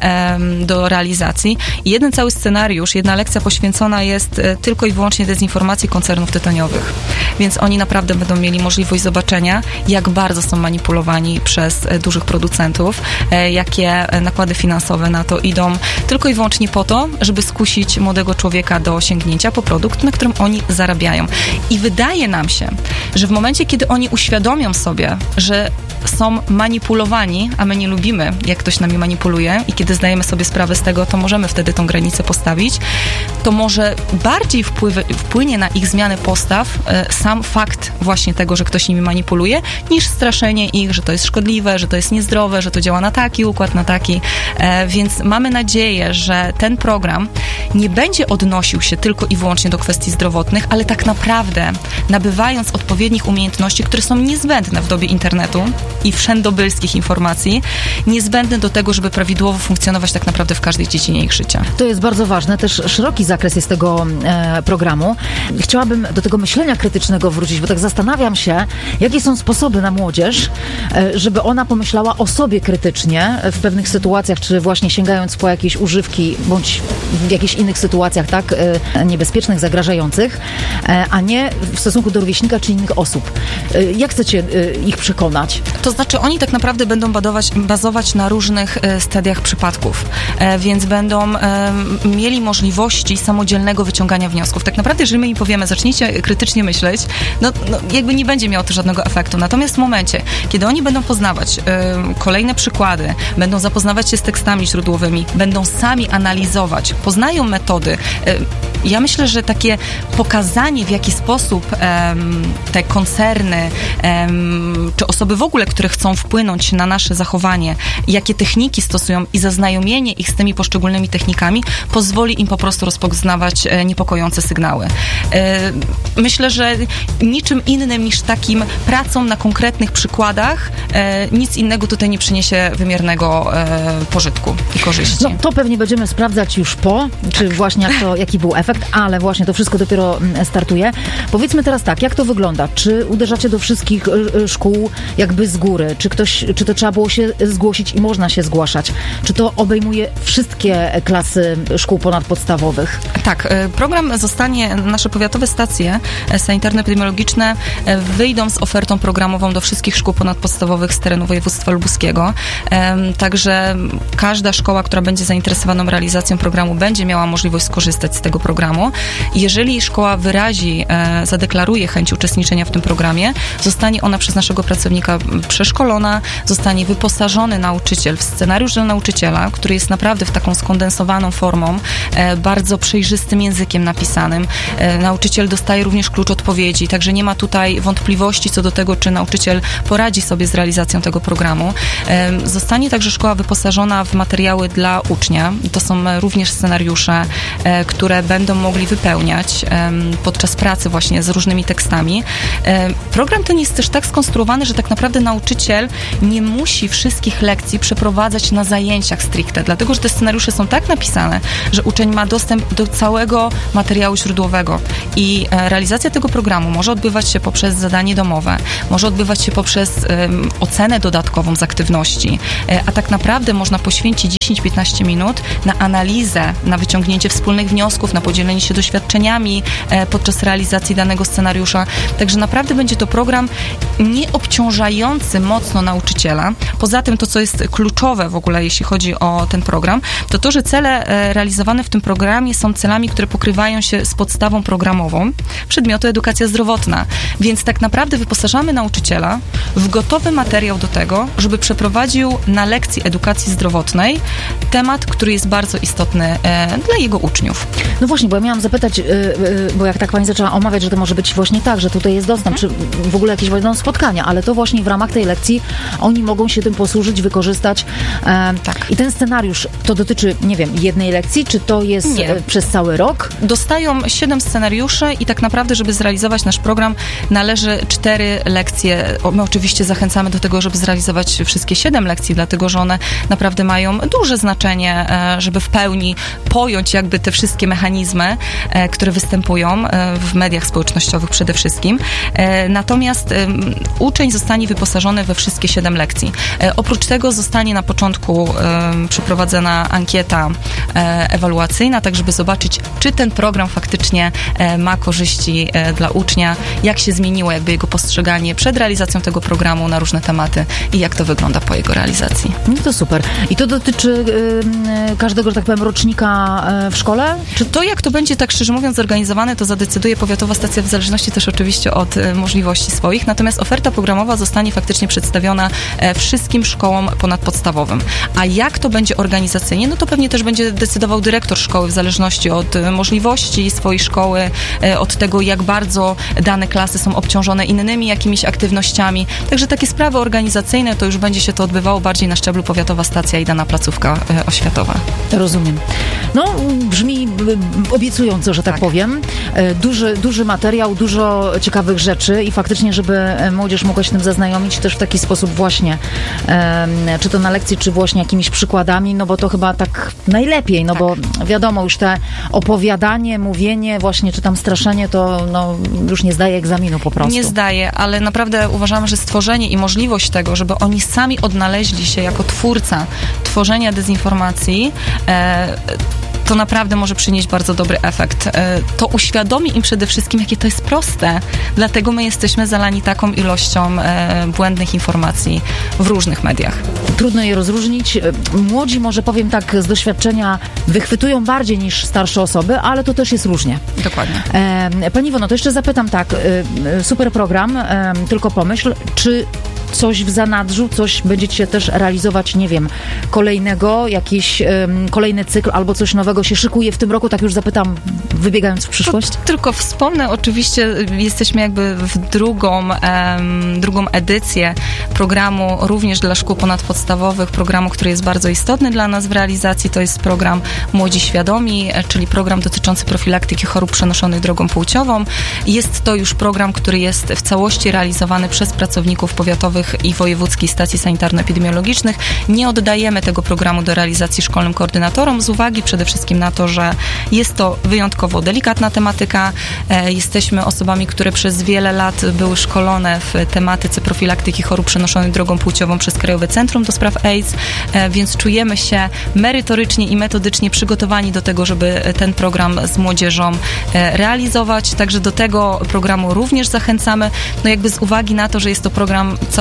do realizacji i jeden cały scenariusz, jedna lekcja poświęcona jest tylko i wyłącznie dezinformacji koncernów tytoniowych. Więc oni naprawdę będą mieli możliwość zobaczenia, jak bardzo są manipulowani przez dużych producentów, jakie nakłady finansowe na to idą tylko i wyłącznie po to, żeby skusić młodego człowieka do sięgnięcia po produkt, na którym oni zarabiają. I wydaje nam się, że w momencie, kiedy oni uświadomią sobie, że są manipulowani, a my nie lubimy, jak ktoś nami manipuluje i kiedy zdajemy sobie sprawę z tego, to możemy wtedy tą granicę postawić, to może bardziej wpłynie na ich zmianę postaw sam fakt właśnie tego, że ktoś nimi manipuluje, niż straszenie ich, że to jest szkodliwe, że to jest niezdrowe, że to działa na taki układ, na taki. Więc mamy nadzieję, że ten program nie będzie odnosił się tylko i wyłącznie do kwestii zdrowotnych, ale tak naprawdę nabywając odpowiednich umiejętności, które są niezbędne w dobie internetu i wszędobylskich informacji, niezbędne do tego, żeby prawidłowo funkcjonować tak naprawdę w każdej dziedzinie ich życia. To jest bardzo ważne, też szeroki zakres jest tego programu. Chciałabym do tego myślenia krytycznego wrócić, bo tak zastanawiam się, jakie są sposoby na młodzież, żeby ona pomyślała o sobie krytycznie w pewnych sytuacjach, czy właśnie sięgając po jakieś używki, bądź w jakichś innych sytuacjach, tak, niebezpiecznych, zagrażających, a nie w stosunku do rówieśnika czy innych osób. Jak chcecie ich przekonać? To znaczy, oni tak naprawdę będą bazować na różnych stadiach przypadków, więc będą mieli możliwości samodzielnego wyciągania wniosków. Tak naprawdę, jeżeli my im powiemy, zacznijcie krytycznie myśleć, no jakby nie będzie miało to żadnego efektu. Natomiast w momencie, kiedy oni będą poznawać kolejne przykłady, będą zapoznawać się z tekstami źródłowymi, będą sami analizować, poznają metody. Ja myślę, że takie pokazanie, w jaki sposób te koncerny czy osoby w ogóle, które chcą wpłynąć na nasze zachowanie, jakie techniki stosują i zaznajomienie ich z tymi poszczególnymi technikami pozwoli im po prostu rozpoznawać niepokojące sygnały. Myślę, że niczym innym niż takim pracą na konkretnych przykładach nic innego tutaj nie przyniesie wymiernego pożytku i korzyści. No, to pewnie będziemy sprawdzać już czy właśnie jaki był efekt, ale właśnie to wszystko dopiero startuje. Powiedzmy teraz tak, jak to wygląda? Czy uderzacie do wszystkich szkół jakby z góry? Czy to trzeba było się zgłosić i można się zgłaszać? Czy to obejmuje wszystkie klasy szkół ponadpodstawowych? Tak, program zostanie, nasze powiatowe stacje sanitarno-epidemiologiczne wyjdą z ofertą programową do wszystkich szkół ponadpodstawowych z terenu województwa lubuskiego. Także każda szkoła, która będzie zainteresowaną realizacją programu, będzie miała możliwość skorzystać z tego programu. Jeżeli szkoła wyrazi, zadeklaruje chęć uczestniczenia w tym programie, zostanie ona przez naszego pracownika przeszkolona, zostanie wyposażony nauczyciel w scenariusz dla nauczyciela, który jest naprawdę w taką skondensowaną formą, bardzo przejrzystym językiem napisanym. Nauczyciel dostaje również klucz odpowiedzi, także nie ma tutaj wątpliwości co do tego, czy nauczyciel poradzi sobie z realizacją tego programu. Zostanie także szkoła wyposażona w materiały dla ucznia. To są również scenariusze, które będą mogli wypełniać podczas pracy właśnie z różnymi tekstami. Program ten jest też tak skonstruowany, że tak naprawdę nauczyciel nie musi wszystkich lekcji przeprowadzać na zajęciach stricte, dlatego że te scenariusze są tak napisane, że uczeń ma dostęp do całego materiału źródłowego i realizacja tego programu może odbywać się poprzez zadanie domowe, może odbywać się poprzez ocenę dodatkową z aktywności, a tak naprawdę można poświęcić 10-15 minut na analizę, na wyciągnięcie wspólnych wniosków, na podzielenie się doświadczeniami podczas realizacji danego scenariusza. Także naprawdę będzie to program nie obciążający mocno nauczyciela. Poza tym to, co jest kluczowe w ogóle, jeśli chodzi o ten program, to, że cele realizowane w tym programie są celami, które pokrywają się z podstawą programową przedmiotu edukacja zdrowotna. Więc tak naprawdę wyposażamy nauczyciela w gotowy materiał do tego, żeby przeprowadził na lekcji edukacji zdrowotnej temat, który jest bardzo istotny dla jego uczniów. No właśnie, bo ja miałam zapytać, bo jak tak pani zaczęła omawiać, że to może być właśnie tak, że tutaj jest dostęp, czy w ogóle jakieś będą spotkania, ale to właśnie w ramach tej lekcji oni mogą się tym posłużyć, wykorzystać. Tak. I ten scenariusz to dotyczy, nie wiem, jednej lekcji, czy to jest przez cały rok? Dostają 7 scenariuszy i tak naprawdę, żeby zrealizować nasz program, należy 4 lekcje. My oczywiście zachęcamy do tego, żeby zrealizować wszystkie 7 lekcji, dlatego że one naprawdę mają duże znaczenie, żeby w pełni pojąć jakby te wszystkie mechanizmy, które występują w mediach społecznościowych przede wszystkim. Natomiast uczeń zostanie wyposażony we wszystkie 7 lekcji. Oprócz tego zostanie na początku przeprowadzona ankieta ewaluacyjna, tak żeby zobaczyć, czy ten program faktycznie ma korzyści dla ucznia, jak się zmieniło jakby jego postrzeganie przed realizacją tego programu na różne tematy i jak to wygląda po jego realizacji. No to super. I to dotyczy każdego, że tak powiem, rocznika w szkole? Czy to, jak to będzie, tak szczerze mówiąc, zorganizowane, to zadecyduje powiatowa stacja, w zależności też oczywiście od możliwości swoich. Natomiast oferta programowa zostanie faktycznie przedstawiona wszystkim szkołom ponadpodstawowym. A jak to będzie organizacyjnie, no to pewnie też będzie decydował dyrektor szkoły w zależności od możliwości swojej szkoły, od tego, jak bardzo dane klasy są obciążone innymi jakimiś aktywnościami. Także takie sprawy organizacyjne, to już będzie się to odbywało bardziej na szczeblu powiatowa stacja i dana placówka oświatowa. Rozumiem. No, brzmi obiecująco, że tak powiem. Duży materiał, dużo ciekawych rzeczy i faktycznie, żeby młodzież mogła się tym zaznajomić też w taki sposób właśnie, czy to na lekcji, czy właśnie jakimiś przykładami, no bo to chyba tak najlepiej, no bo wiadomo, już te opowiadanie, mówienie właśnie, czy tam straszenie, to no, już nie zdaje egzaminu po prostu. Nie zdaje, ale naprawdę uważamy, że stworzenie i możliwość tego, żeby oni sami odnaleźli się jako twórca tworzenia dezinformacji, to naprawdę może przynieść bardzo dobry efekt. To uświadomi im przede wszystkim, jakie to jest proste. Dlatego my jesteśmy zalani taką ilością błędnych informacji w różnych mediach. Trudno je rozróżnić. Młodzi, może powiem tak z doświadczenia, wychwytują bardziej niż starsze osoby, ale to też jest różnie. Dokładnie. Pani Iwono, to jeszcze zapytam tak. Super program, tylko pomyśl, czy coś w zanadrzu, coś będziecie też realizować, nie wiem, kolejnego, jakiś kolejny cykl albo coś nowego się szykuje w tym roku, tak już zapytam, wybiegając w przyszłość? Tylko wspomnę, oczywiście jesteśmy jakby w drugą edycję programu również dla szkół ponadpodstawowych, programu, który jest bardzo istotny dla nas w realizacji, to jest program Młodzi Świadomi, czyli program dotyczący profilaktyki chorób przenoszonych drogą płciową. Jest to już program, który jest w całości realizowany przez pracowników powiatowych i wojewódzkich stacji sanitarno-epidemiologicznych. Nie oddajemy tego programu do realizacji szkolnym koordynatorom z uwagi przede wszystkim na to, że jest to wyjątkowo delikatna tematyka. Jesteśmy osobami, które przez wiele lat były szkolone w tematyce profilaktyki chorób przenoszonych drogą płciową przez Krajowe Centrum do Spraw AIDS, więc czujemy się merytorycznie i metodycznie przygotowani do tego, żeby ten program z młodzieżą realizować. Także do tego programu również zachęcamy. No jakby z uwagi na to, że jest to program całkowicie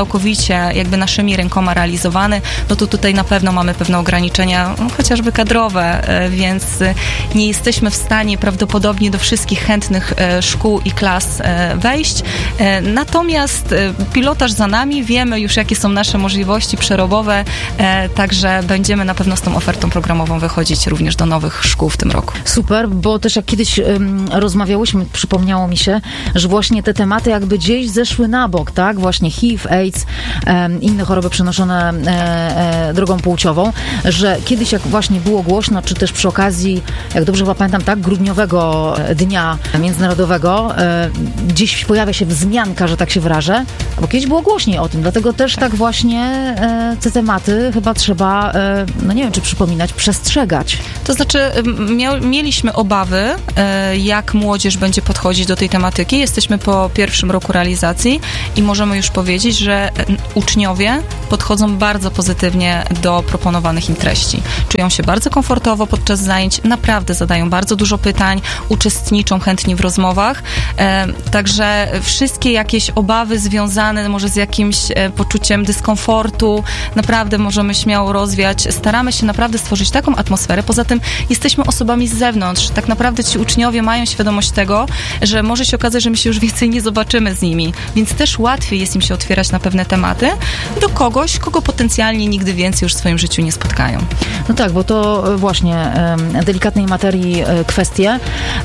całkowicie jakby naszymi rękoma realizowany, no to tutaj na pewno mamy pewne ograniczenia, chociażby kadrowe, więc nie jesteśmy w stanie prawdopodobnie do wszystkich chętnych szkół i klas wejść. Natomiast pilotaż za nami, wiemy już jakie są nasze możliwości przerobowe, także będziemy na pewno z tą ofertą programową wychodzić również do nowych szkół w tym roku. Super, bo też jak kiedyś rozmawiałyśmy, przypomniało mi się, że właśnie te tematy jakby gdzieś zeszły na bok, tak? Właśnie HIV, AIDS, inne choroby przenoszone drogą płciową, że kiedyś jak właśnie było głośno, czy też przy okazji, jak dobrze chyba pamiętam, tak, grudniowego Dnia Międzynarodowego, gdzieś pojawia się wzmianka, że tak się wyrażę, bo kiedyś było głośniej o tym, dlatego też tak właśnie te tematy chyba trzeba, no nie wiem, czy przypominać, przestrzegać. To znaczy, mieliśmy obawy, jak młodzież będzie podchodzić do tej tematyki. Jesteśmy po pierwszym roku realizacji i możemy już powiedzieć, że uczniowie podchodzą bardzo pozytywnie do proponowanych im treści. Czują się bardzo komfortowo podczas zajęć, naprawdę zadają bardzo dużo pytań, uczestniczą chętnie w rozmowach, także wszystkie jakieś obawy związane może z jakimś poczuciem dyskomfortu, naprawdę możemy śmiało rozwiać. Staramy się naprawdę stworzyć taką atmosferę. Poza tym jesteśmy osobami z zewnątrz. Tak naprawdę ci uczniowie mają świadomość tego, że może się okazać, że my się już więcej nie zobaczymy z nimi, więc też łatwiej jest im się otwierać na pewne tematy do kogoś, kogo potencjalnie nigdy więcej już w swoim życiu nie spotkają. No tak, bo to właśnie delikatnej materii kwestie.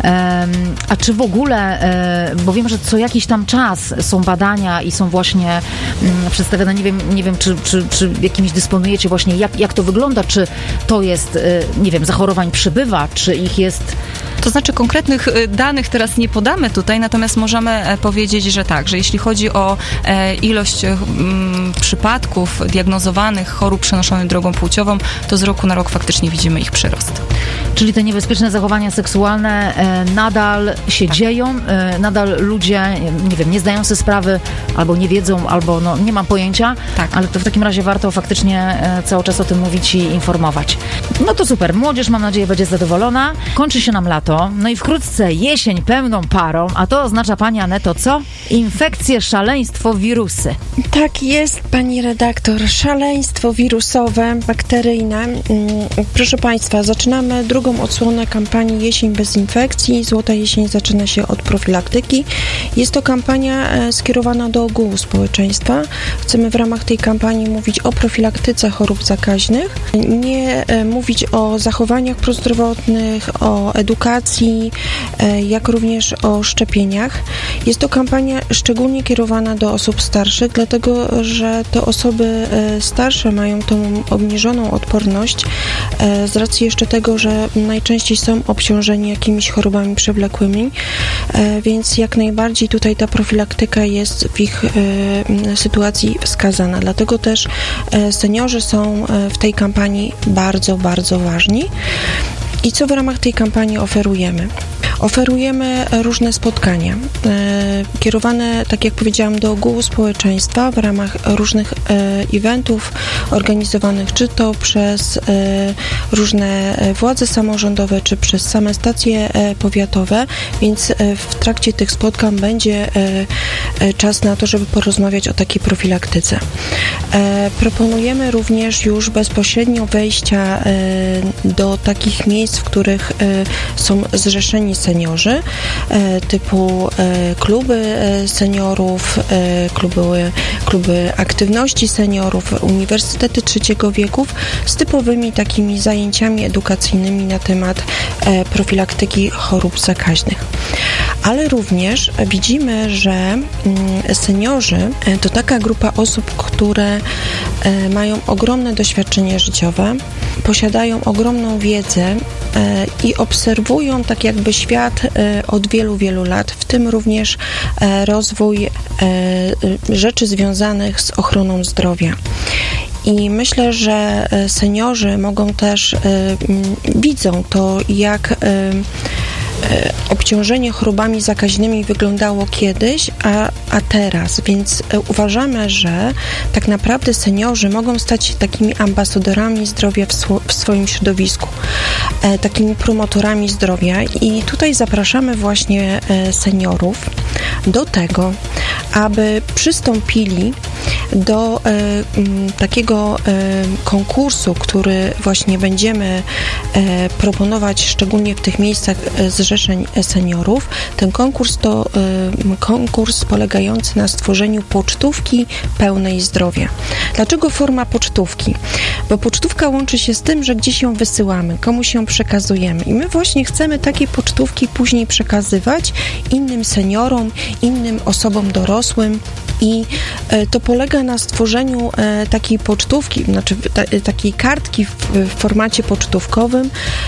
A czy w ogóle, bo wiem, że co jakiś tam czas są badania i są właśnie przedstawiane, nie wiem czy jakimiś dysponujecie właśnie, jak to wygląda, czy to jest, nie wiem, zachorowań przybywa, czy ich jest... To znaczy konkretnych danych teraz nie podamy tutaj, natomiast możemy powiedzieć, że tak, że jeśli chodzi o ilość przypadków diagnozowanych chorób przenoszonych drogą płciową, to z roku na rok faktycznie widzimy ich przyrost. Czyli te niebezpieczne zachowania seksualne nadal się dzieją, nadal ludzie, nie wiem, nie zdają sobie sprawy, albo nie wiedzą, albo no, nie mam pojęcia, tak. Ale to w takim razie warto faktycznie cały czas o tym mówić i informować. No to super, młodzież mam nadzieję będzie zadowolona, kończy się nam lato, no i wkrótce jesień pełną parą, a to oznacza, pani Aneto, co? Infekcje, szaleństwo, wirusy. Tak jest, pani redaktor, szaleństwo wirusowe, bakteryjne. Proszę państwa, zaczynamy drugą odsłonę kampanii Jesień bez infekcji. Złota jesień zaczyna się od profilaktyki. Jest to kampania skierowana do ogółu społeczeństwa. Chcemy w ramach tej kampanii mówić o profilaktyce chorób zakaźnych, nie mówić o zachowaniach prozdrowotnych, o edukacji, jak również o szczepieniach. Jest to kampania szczególnie kierowana do osób starszych, dlatego że te osoby starsze mają tą obniżoną odporność z racji jeszcze tego, że najczęściej są obciążeni jakimiś chorobami przewlekłymi, więc jak najbardziej tutaj ta profilaktyka jest w ich sytuacji wskazana. Dlatego też seniorzy są w tej kampanii bardzo, bardzo ważni. I co w ramach tej kampanii oferujemy? Oferujemy różne spotkania kierowane, tak jak powiedziałam, do ogółu społeczeństwa w ramach różnych eventów organizowanych czy to przez różne władze samorządowe, czy przez same stacje powiatowe, więc w trakcie tych spotkań będzie czas na to, żeby porozmawiać o takiej profilaktyce. Proponujemy również już bezpośrednio wejścia do takich miejsc, w których są zrzeszeni seniorzy, typu kluby seniorów, kluby aktywności seniorów, uniwersytety trzeciego wieku z typowymi takimi zajęciami edukacyjnymi na temat profilaktyki chorób zakaźnych. Ale również widzimy, że seniorzy to taka grupa osób, które mają ogromne doświadczenie życiowe, posiadają ogromną wiedzę i obserwują tak jakby świat od wielu, wielu lat, w tym również rozwój rzeczy związanych z ochroną zdrowia. I myślę, że seniorzy mogą też, widzą to, jak obciążenie chorobami zakaźnymi wyglądało kiedyś, a teraz, więc uważamy, że tak naprawdę seniorzy mogą stać się takimi ambasadorami zdrowia w swoim środowisku, takimi promotorami zdrowia i tutaj zapraszamy właśnie seniorów do tego, aby przystąpili do takiego konkursu, który właśnie będziemy proponować szczególnie w tych miejscach zrzeszeń seniorów. Ten konkurs to konkurs polegający na stworzeniu pocztówki pełnej zdrowia. Dlaczego forma pocztówki? Bo pocztówka łączy się z tym, że gdzieś ją wysyłamy, komuś ją przekazujemy i my właśnie chcemy takie pocztówki później przekazywać innym seniorom, innym osobom dorosłym i to polega na stworzeniu takiej pocztówki, znaczy takiej kartki w formacie pocztówkowym,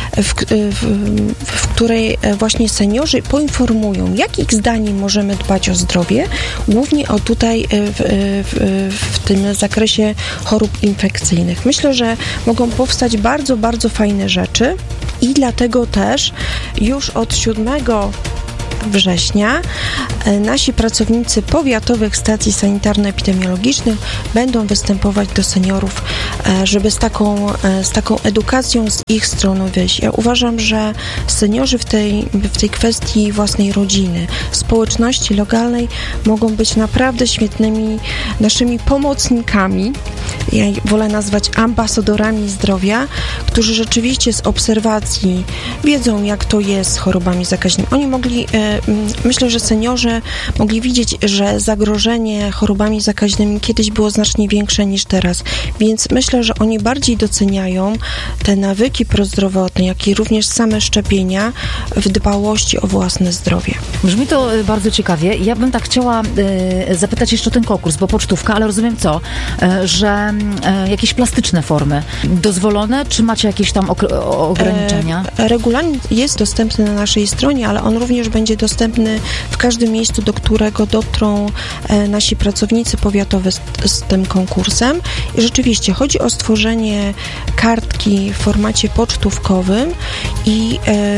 w której właśnie seniorzy poinformują, jak ich zdaniem możemy dbać o zdrowie, głównie o tutaj w tym zakresie chorób infekcyjnych. Myślę, że mogą powstać bardzo, bardzo fajne rzeczy i dlatego też już od 7 września nasi pracownicy powiatowych stacji sanitarno-epidemiologicznych będą występować do seniorów, żeby z taką edukacją z ich strony wyjść. Ja uważam, że seniorzy w tej kwestii własnej rodziny, społeczności lokalnej mogą być naprawdę świetnymi naszymi pomocnikami. Ja wolę nazwać ambasadorami zdrowia, którzy rzeczywiście z obserwacji wiedzą, jak to jest z chorobami zakaźnymi. Oni mogli, myślę, że seniorzy mogli widzieć, że zagrożenie chorobami zakaźnymi kiedyś było znacznie większe niż teraz, więc myślę, że oni bardziej doceniają te nawyki prozdrowotne, jak i również same szczepienia w dbałości o własne zdrowie. Brzmi to bardzo ciekawie. Ja bym tak chciała zapytać jeszcze o ten konkurs, bo pocztówka, ale rozumiem co, że jakieś plastyczne formy dozwolone, czy macie jakieś tam ograniczenia? Regulamin jest dostępny na naszej stronie, ale on również będzie dostępny w każdym miejscu, do którego dotrą nasi pracownicy powiatowi z tym konkursem. I rzeczywiście chodzi o stworzenie kartki w formacie pocztówkowym i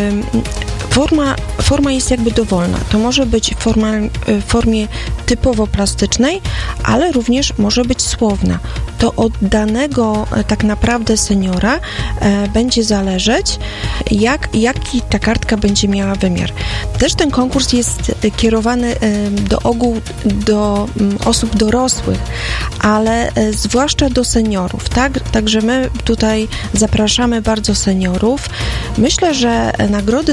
forma jest jakby dowolna. To może być w formie typowo plastycznej, ale również może być słowna. To od danego tak naprawdę seniora będzie zależeć, jaki ta kartka będzie miała wymiar. Też ten konkurs jest kierowany do osób dorosłych, ale zwłaszcza do seniorów, tak? Także my tutaj zapraszamy bardzo seniorów. Myślę, że nagrody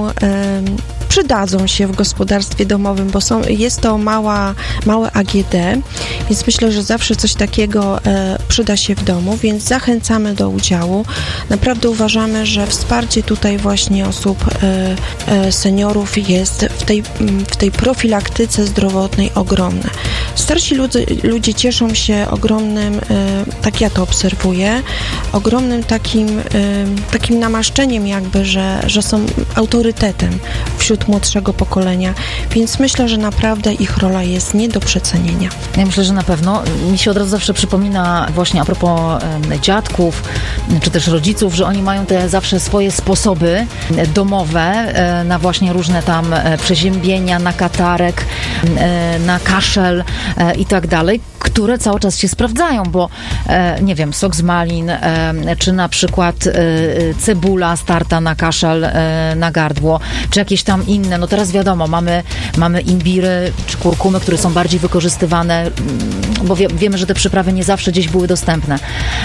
przydadzą się w gospodarstwie domowym, bo jest to małe AGD, więc myślę, że zawsze coś takiego przyda się w domu, więc zachęcamy do udziału. Naprawdę uważamy, że wsparcie tutaj właśnie osób seniorów jest w tej profilaktyce zdrowotnej ogromne. Starsi ludzie cieszą się ogromnym, tak ja to obserwuję, ogromnym takim namaszczeniem jakby, że są autorytetem wśród młodszego pokolenia, więc myślę, że naprawdę ich rola jest nie do przecenienia. Ja myślę, że na pewno. Mi się od razu zawsze przypomina właśnie a propos dziadków, czy też rodziców, że oni mają te zawsze swoje sposoby domowe na właśnie różne tam przeziębienia, na katarek, na kaszel i tak dalej, które cały czas się sprawdzają, bo nie wiem, sok z malin, czy na przykład cebula starta na kaszel, na gardło, czy jakieś tam inne. No teraz wiadomo, mamy imbiry czy kurkumy, które są bardziej wykorzystywane, bo wiemy, że te przyprawy nie zawsze gdzieś były dostępne.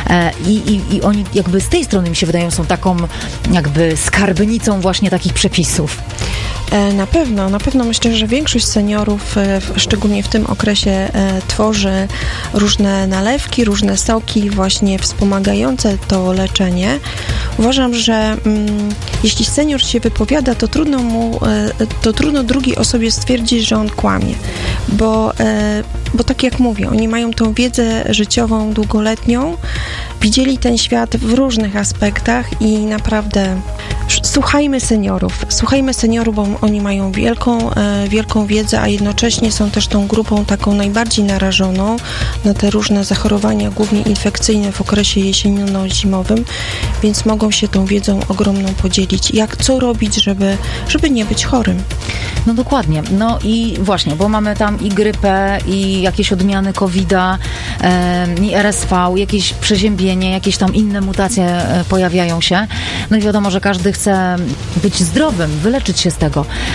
I oni jakby z tej strony mi się wydają są taką jakby skarbnicą właśnie takich przepisów. Na pewno myślę, że większość seniorów, szczególnie w tym okresie, tworzy różne nalewki, różne soki właśnie wspomagające to leczenie. Uważam, że jeśli senior się wypowiada, to trudno drugiej osobie stwierdzić, że on kłamie, bo tak jak mówię, oni mają tą wiedzę życiową długoletnią, widzieli ten świat w różnych aspektach i naprawdę słuchajmy seniorów, bo oni mają wielką wiedzę, a jednocześnie są też tą grupą taką najbardziej narażoną na te różne zachorowania, głównie infekcyjne w okresie jesienno-zimowym, więc mogą się tą wiedzą ogromną podzielić. Co robić, żeby nie być chorym? No dokładnie. No i właśnie, bo mamy tam i grypę, i jakieś odmiany COVID-a, i RSV, jakieś przeziębienie, jakieś tam inne mutacje pojawiają się. No i wiadomo, że każdy chce być zdrowym, wyleczyć się z tego.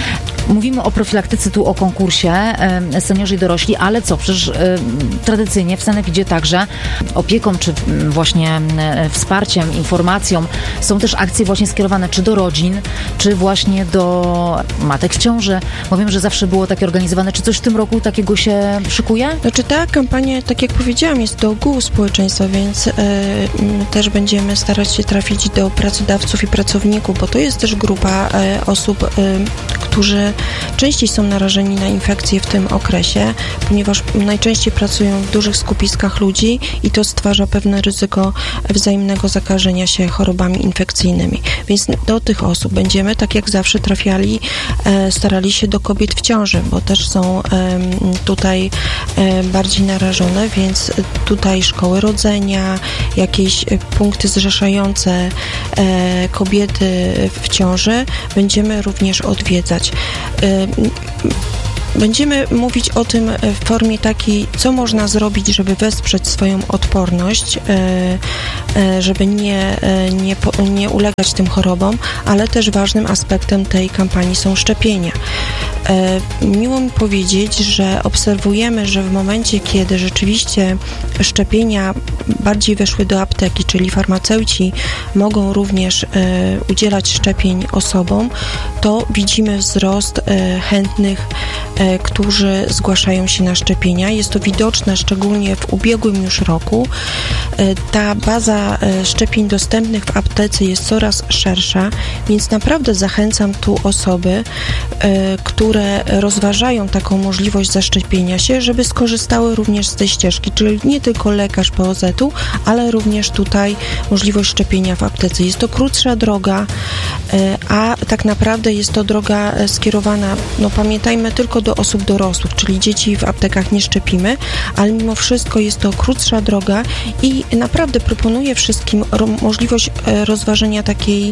Mówimy o profilaktyce, tu o konkursie seniorzy i dorośli, ale co? Przecież tradycyjnie w sanepidzie także opieką, czy właśnie wsparciem, informacją są też akcje właśnie skierowane czy do rodzin, czy właśnie do matek w ciąży. Bo wiem, że zawsze było takie organizowane. Czy coś w tym roku takiego się szykuje? Znaczy ta kampania, tak jak powiedziałam, jest do ogółu społeczeństwa, więc też będziemy starać się trafić do pracodawców i pracowników, bo to jest też grupa osób, którzy częściej są narażeni na infekcje w tym okresie, ponieważ najczęściej pracują w dużych skupiskach ludzi i to stwarza pewne ryzyko wzajemnego zakażenia się chorobami infekcyjnymi. Więc do tych osób będziemy, tak jak zawsze, starali się do kobiet w ciąży, bo też są tutaj bardziej narażone, więc tutaj szkoły rodzenia, jakieś punkty zrzeszające kobiety w ciąży będziemy również odwiedzać. Będziemy mówić o tym w formie takiej, co można zrobić, żeby wesprzeć swoją odporność, żeby nie ulegać tym chorobom, ale też ważnym aspektem tej kampanii są szczepienia. Miło mi powiedzieć, że obserwujemy, że w momencie, kiedy rzeczywiście szczepienia bardziej weszły do apteki, czyli farmaceuci mogą również udzielać szczepień osobom, to widzimy wzrost chętnych, którzy zgłaszają się na szczepienia. Jest to widoczne szczególnie w ubiegłym już roku. Ta baza szczepień dostępnych w aptece jest coraz szersza, więc naprawdę zachęcam tu osoby, które rozważają taką możliwość zaszczepienia się, żeby skorzystały również z tej ścieżki, czyli nie tylko lekarz POZ-u, ale również tutaj możliwość szczepienia w aptece. Jest to krótsza droga, a tak naprawdę jest to droga skierowana, pamiętajmy, tylko do osób dorosłych, czyli dzieci w aptekach nie szczepimy, ale mimo wszystko jest to krótsza droga i naprawdę proponuję wszystkim możliwość rozważenia takiej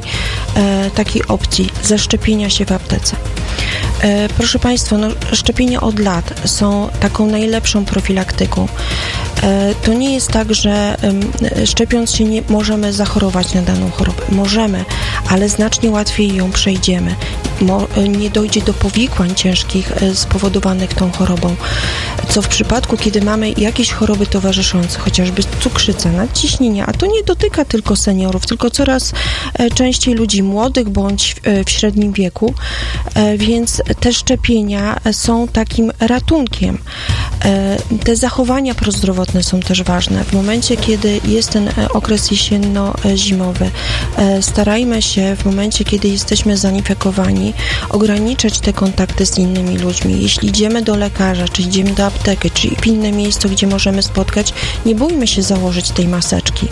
opcji zaszczepienia się w aptece. Proszę Państwa, szczepienia od lat są taką najlepszą profilaktyką. To nie jest tak, że szczepiąc się nie możemy zachorować na daną chorobę. Możemy, ale znacznie łatwiej ją przejdziemy. Nie dojdzie do powikłań ciężkich spowodowanych tą chorobą. Co w przypadku, kiedy mamy jakieś choroby towarzyszące, chociażby cukrzyca, nadciśnienia, a to nie dotyka tylko seniorów, tylko coraz częściej ludzi młodych bądź w średnim wieku, więc te szczepienia są takim ratunkiem. Te zachowania prozdrowotne są też ważne. W momencie, kiedy jest ten okres jesienno-zimowy, starajmy się w momencie, kiedy jesteśmy zainfekowani, ograniczać te kontakty z innymi ludźmi. Jeśli idziemy do lekarza, czy idziemy do apteki, czy w inne miejsce, gdzie możemy spotkać, nie bójmy się założyć tej maseczki.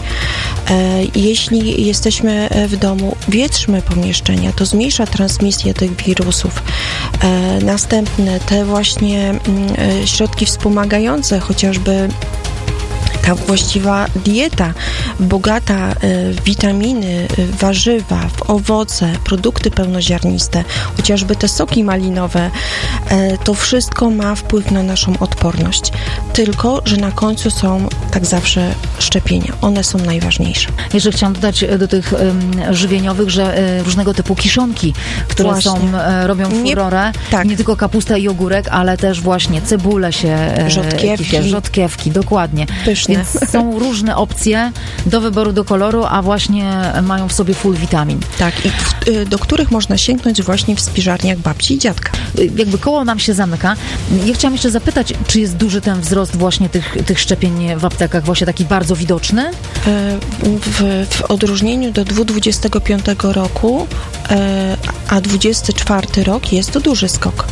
Jeśli jesteśmy w domu, wietrzmy pomieszczenia, to zmniejsza transmisję tych wirusów. Następne, te właśnie środki wspomagające, chociażby ta właściwa dieta, bogata w witaminy, w warzywa, w owoce, produkty pełnoziarniste, chociażby te soki malinowe, to wszystko ma wpływ na naszą odporność. Tylko że na końcu są, tak zawsze, szczepienia. One są najważniejsze. Jeszcze chciałam dodać do tych żywieniowych, że różnego typu kiszonki, które robią furorę. Nie tylko kapusta i ogórek, ale też właśnie cebule rzodkiewki, dokładnie. Pyszne. Więc są różne opcje do wyboru, do koloru, a właśnie mają w sobie full witamin. Tak, i do których można sięgnąć właśnie w spiżarniach babci i dziadka. Jakby koło nam się zamyka. Ja chciałam jeszcze zapytać, czy jest duży ten wzrost właśnie tych szczepień w aptekach, właśnie taki bardzo widoczny? W odróżnieniu do 2025 roku, a 2024 rok jest to duży skok.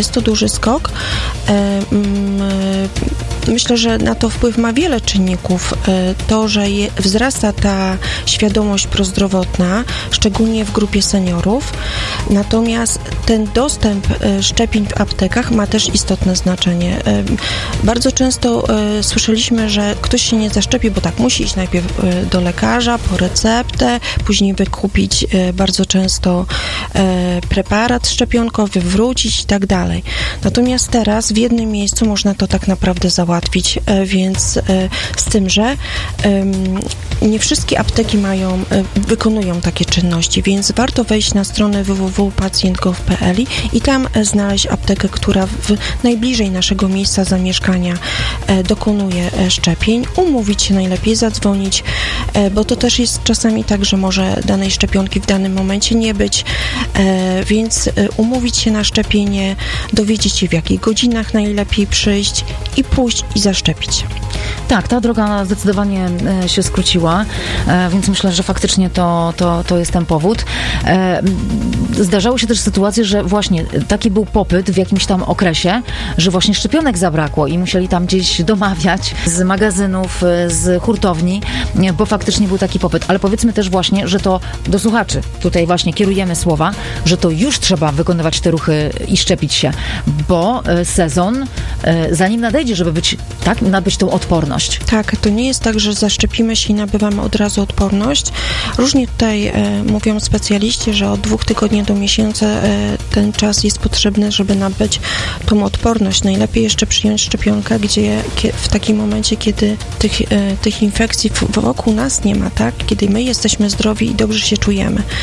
Myślę, że na to wpływ ma wiele czynników. To, że wzrasta ta świadomość prozdrowotna, szczególnie w grupie seniorów. Natomiast ten dostęp szczepień w aptekach ma też istotne znaczenie. Bardzo często słyszeliśmy, że ktoś się nie zaszczepi, bo tak, musi iść najpierw do lekarza po receptę, później wykupić bardzo często preparat szczepionkowy, wrócić i tak dalej. Natomiast teraz w jednym miejscu można to tak naprawdę załatwić. załatwić, więc z tym, że nie wszystkie apteki wykonują takie czynności, więc warto wejść na stronę www.pacjent.gov.pl i tam znaleźć aptekę, która najbliżej naszego miejsca zamieszkania dokonuje szczepień, umówić się najlepiej, zadzwonić, bo to też jest czasami tak, że może danej szczepionki w danym momencie nie być, więc umówić się na szczepienie, dowiedzieć się, w jakich godzinach najlepiej przyjść i pójść i zaszczepić się. Tak, ta droga zdecydowanie się skróciła, więc myślę, że faktycznie to jest ten powód. Zdarzały się też sytuacje, że właśnie taki był popyt w jakimś tam okresie, że właśnie szczepionek zabrakło i musieli tam gdzieś domawiać z magazynów, z hurtowni, bo faktycznie był taki popyt. Ale powiedzmy też właśnie, że to do słuchaczy tutaj właśnie kierujemy słowa, że to już trzeba wykonywać te ruchy i szczepić się, bo sezon, zanim nadejdzie, żeby nabyć tą odporność. Tak, to nie jest tak, że zaszczepimy się i nabywamy od razu odporność. Różnie tutaj mówią specjaliści, że od 2 tygodni do miesiąca ten czas jest potrzebny, żeby nabyć tą odporność. Najlepiej jeszcze przyjąć szczepionkę, w takim momencie, kiedy tych infekcji wokół nas nie ma, tak? Kiedy my jesteśmy zdrowi i dobrze się czujemy.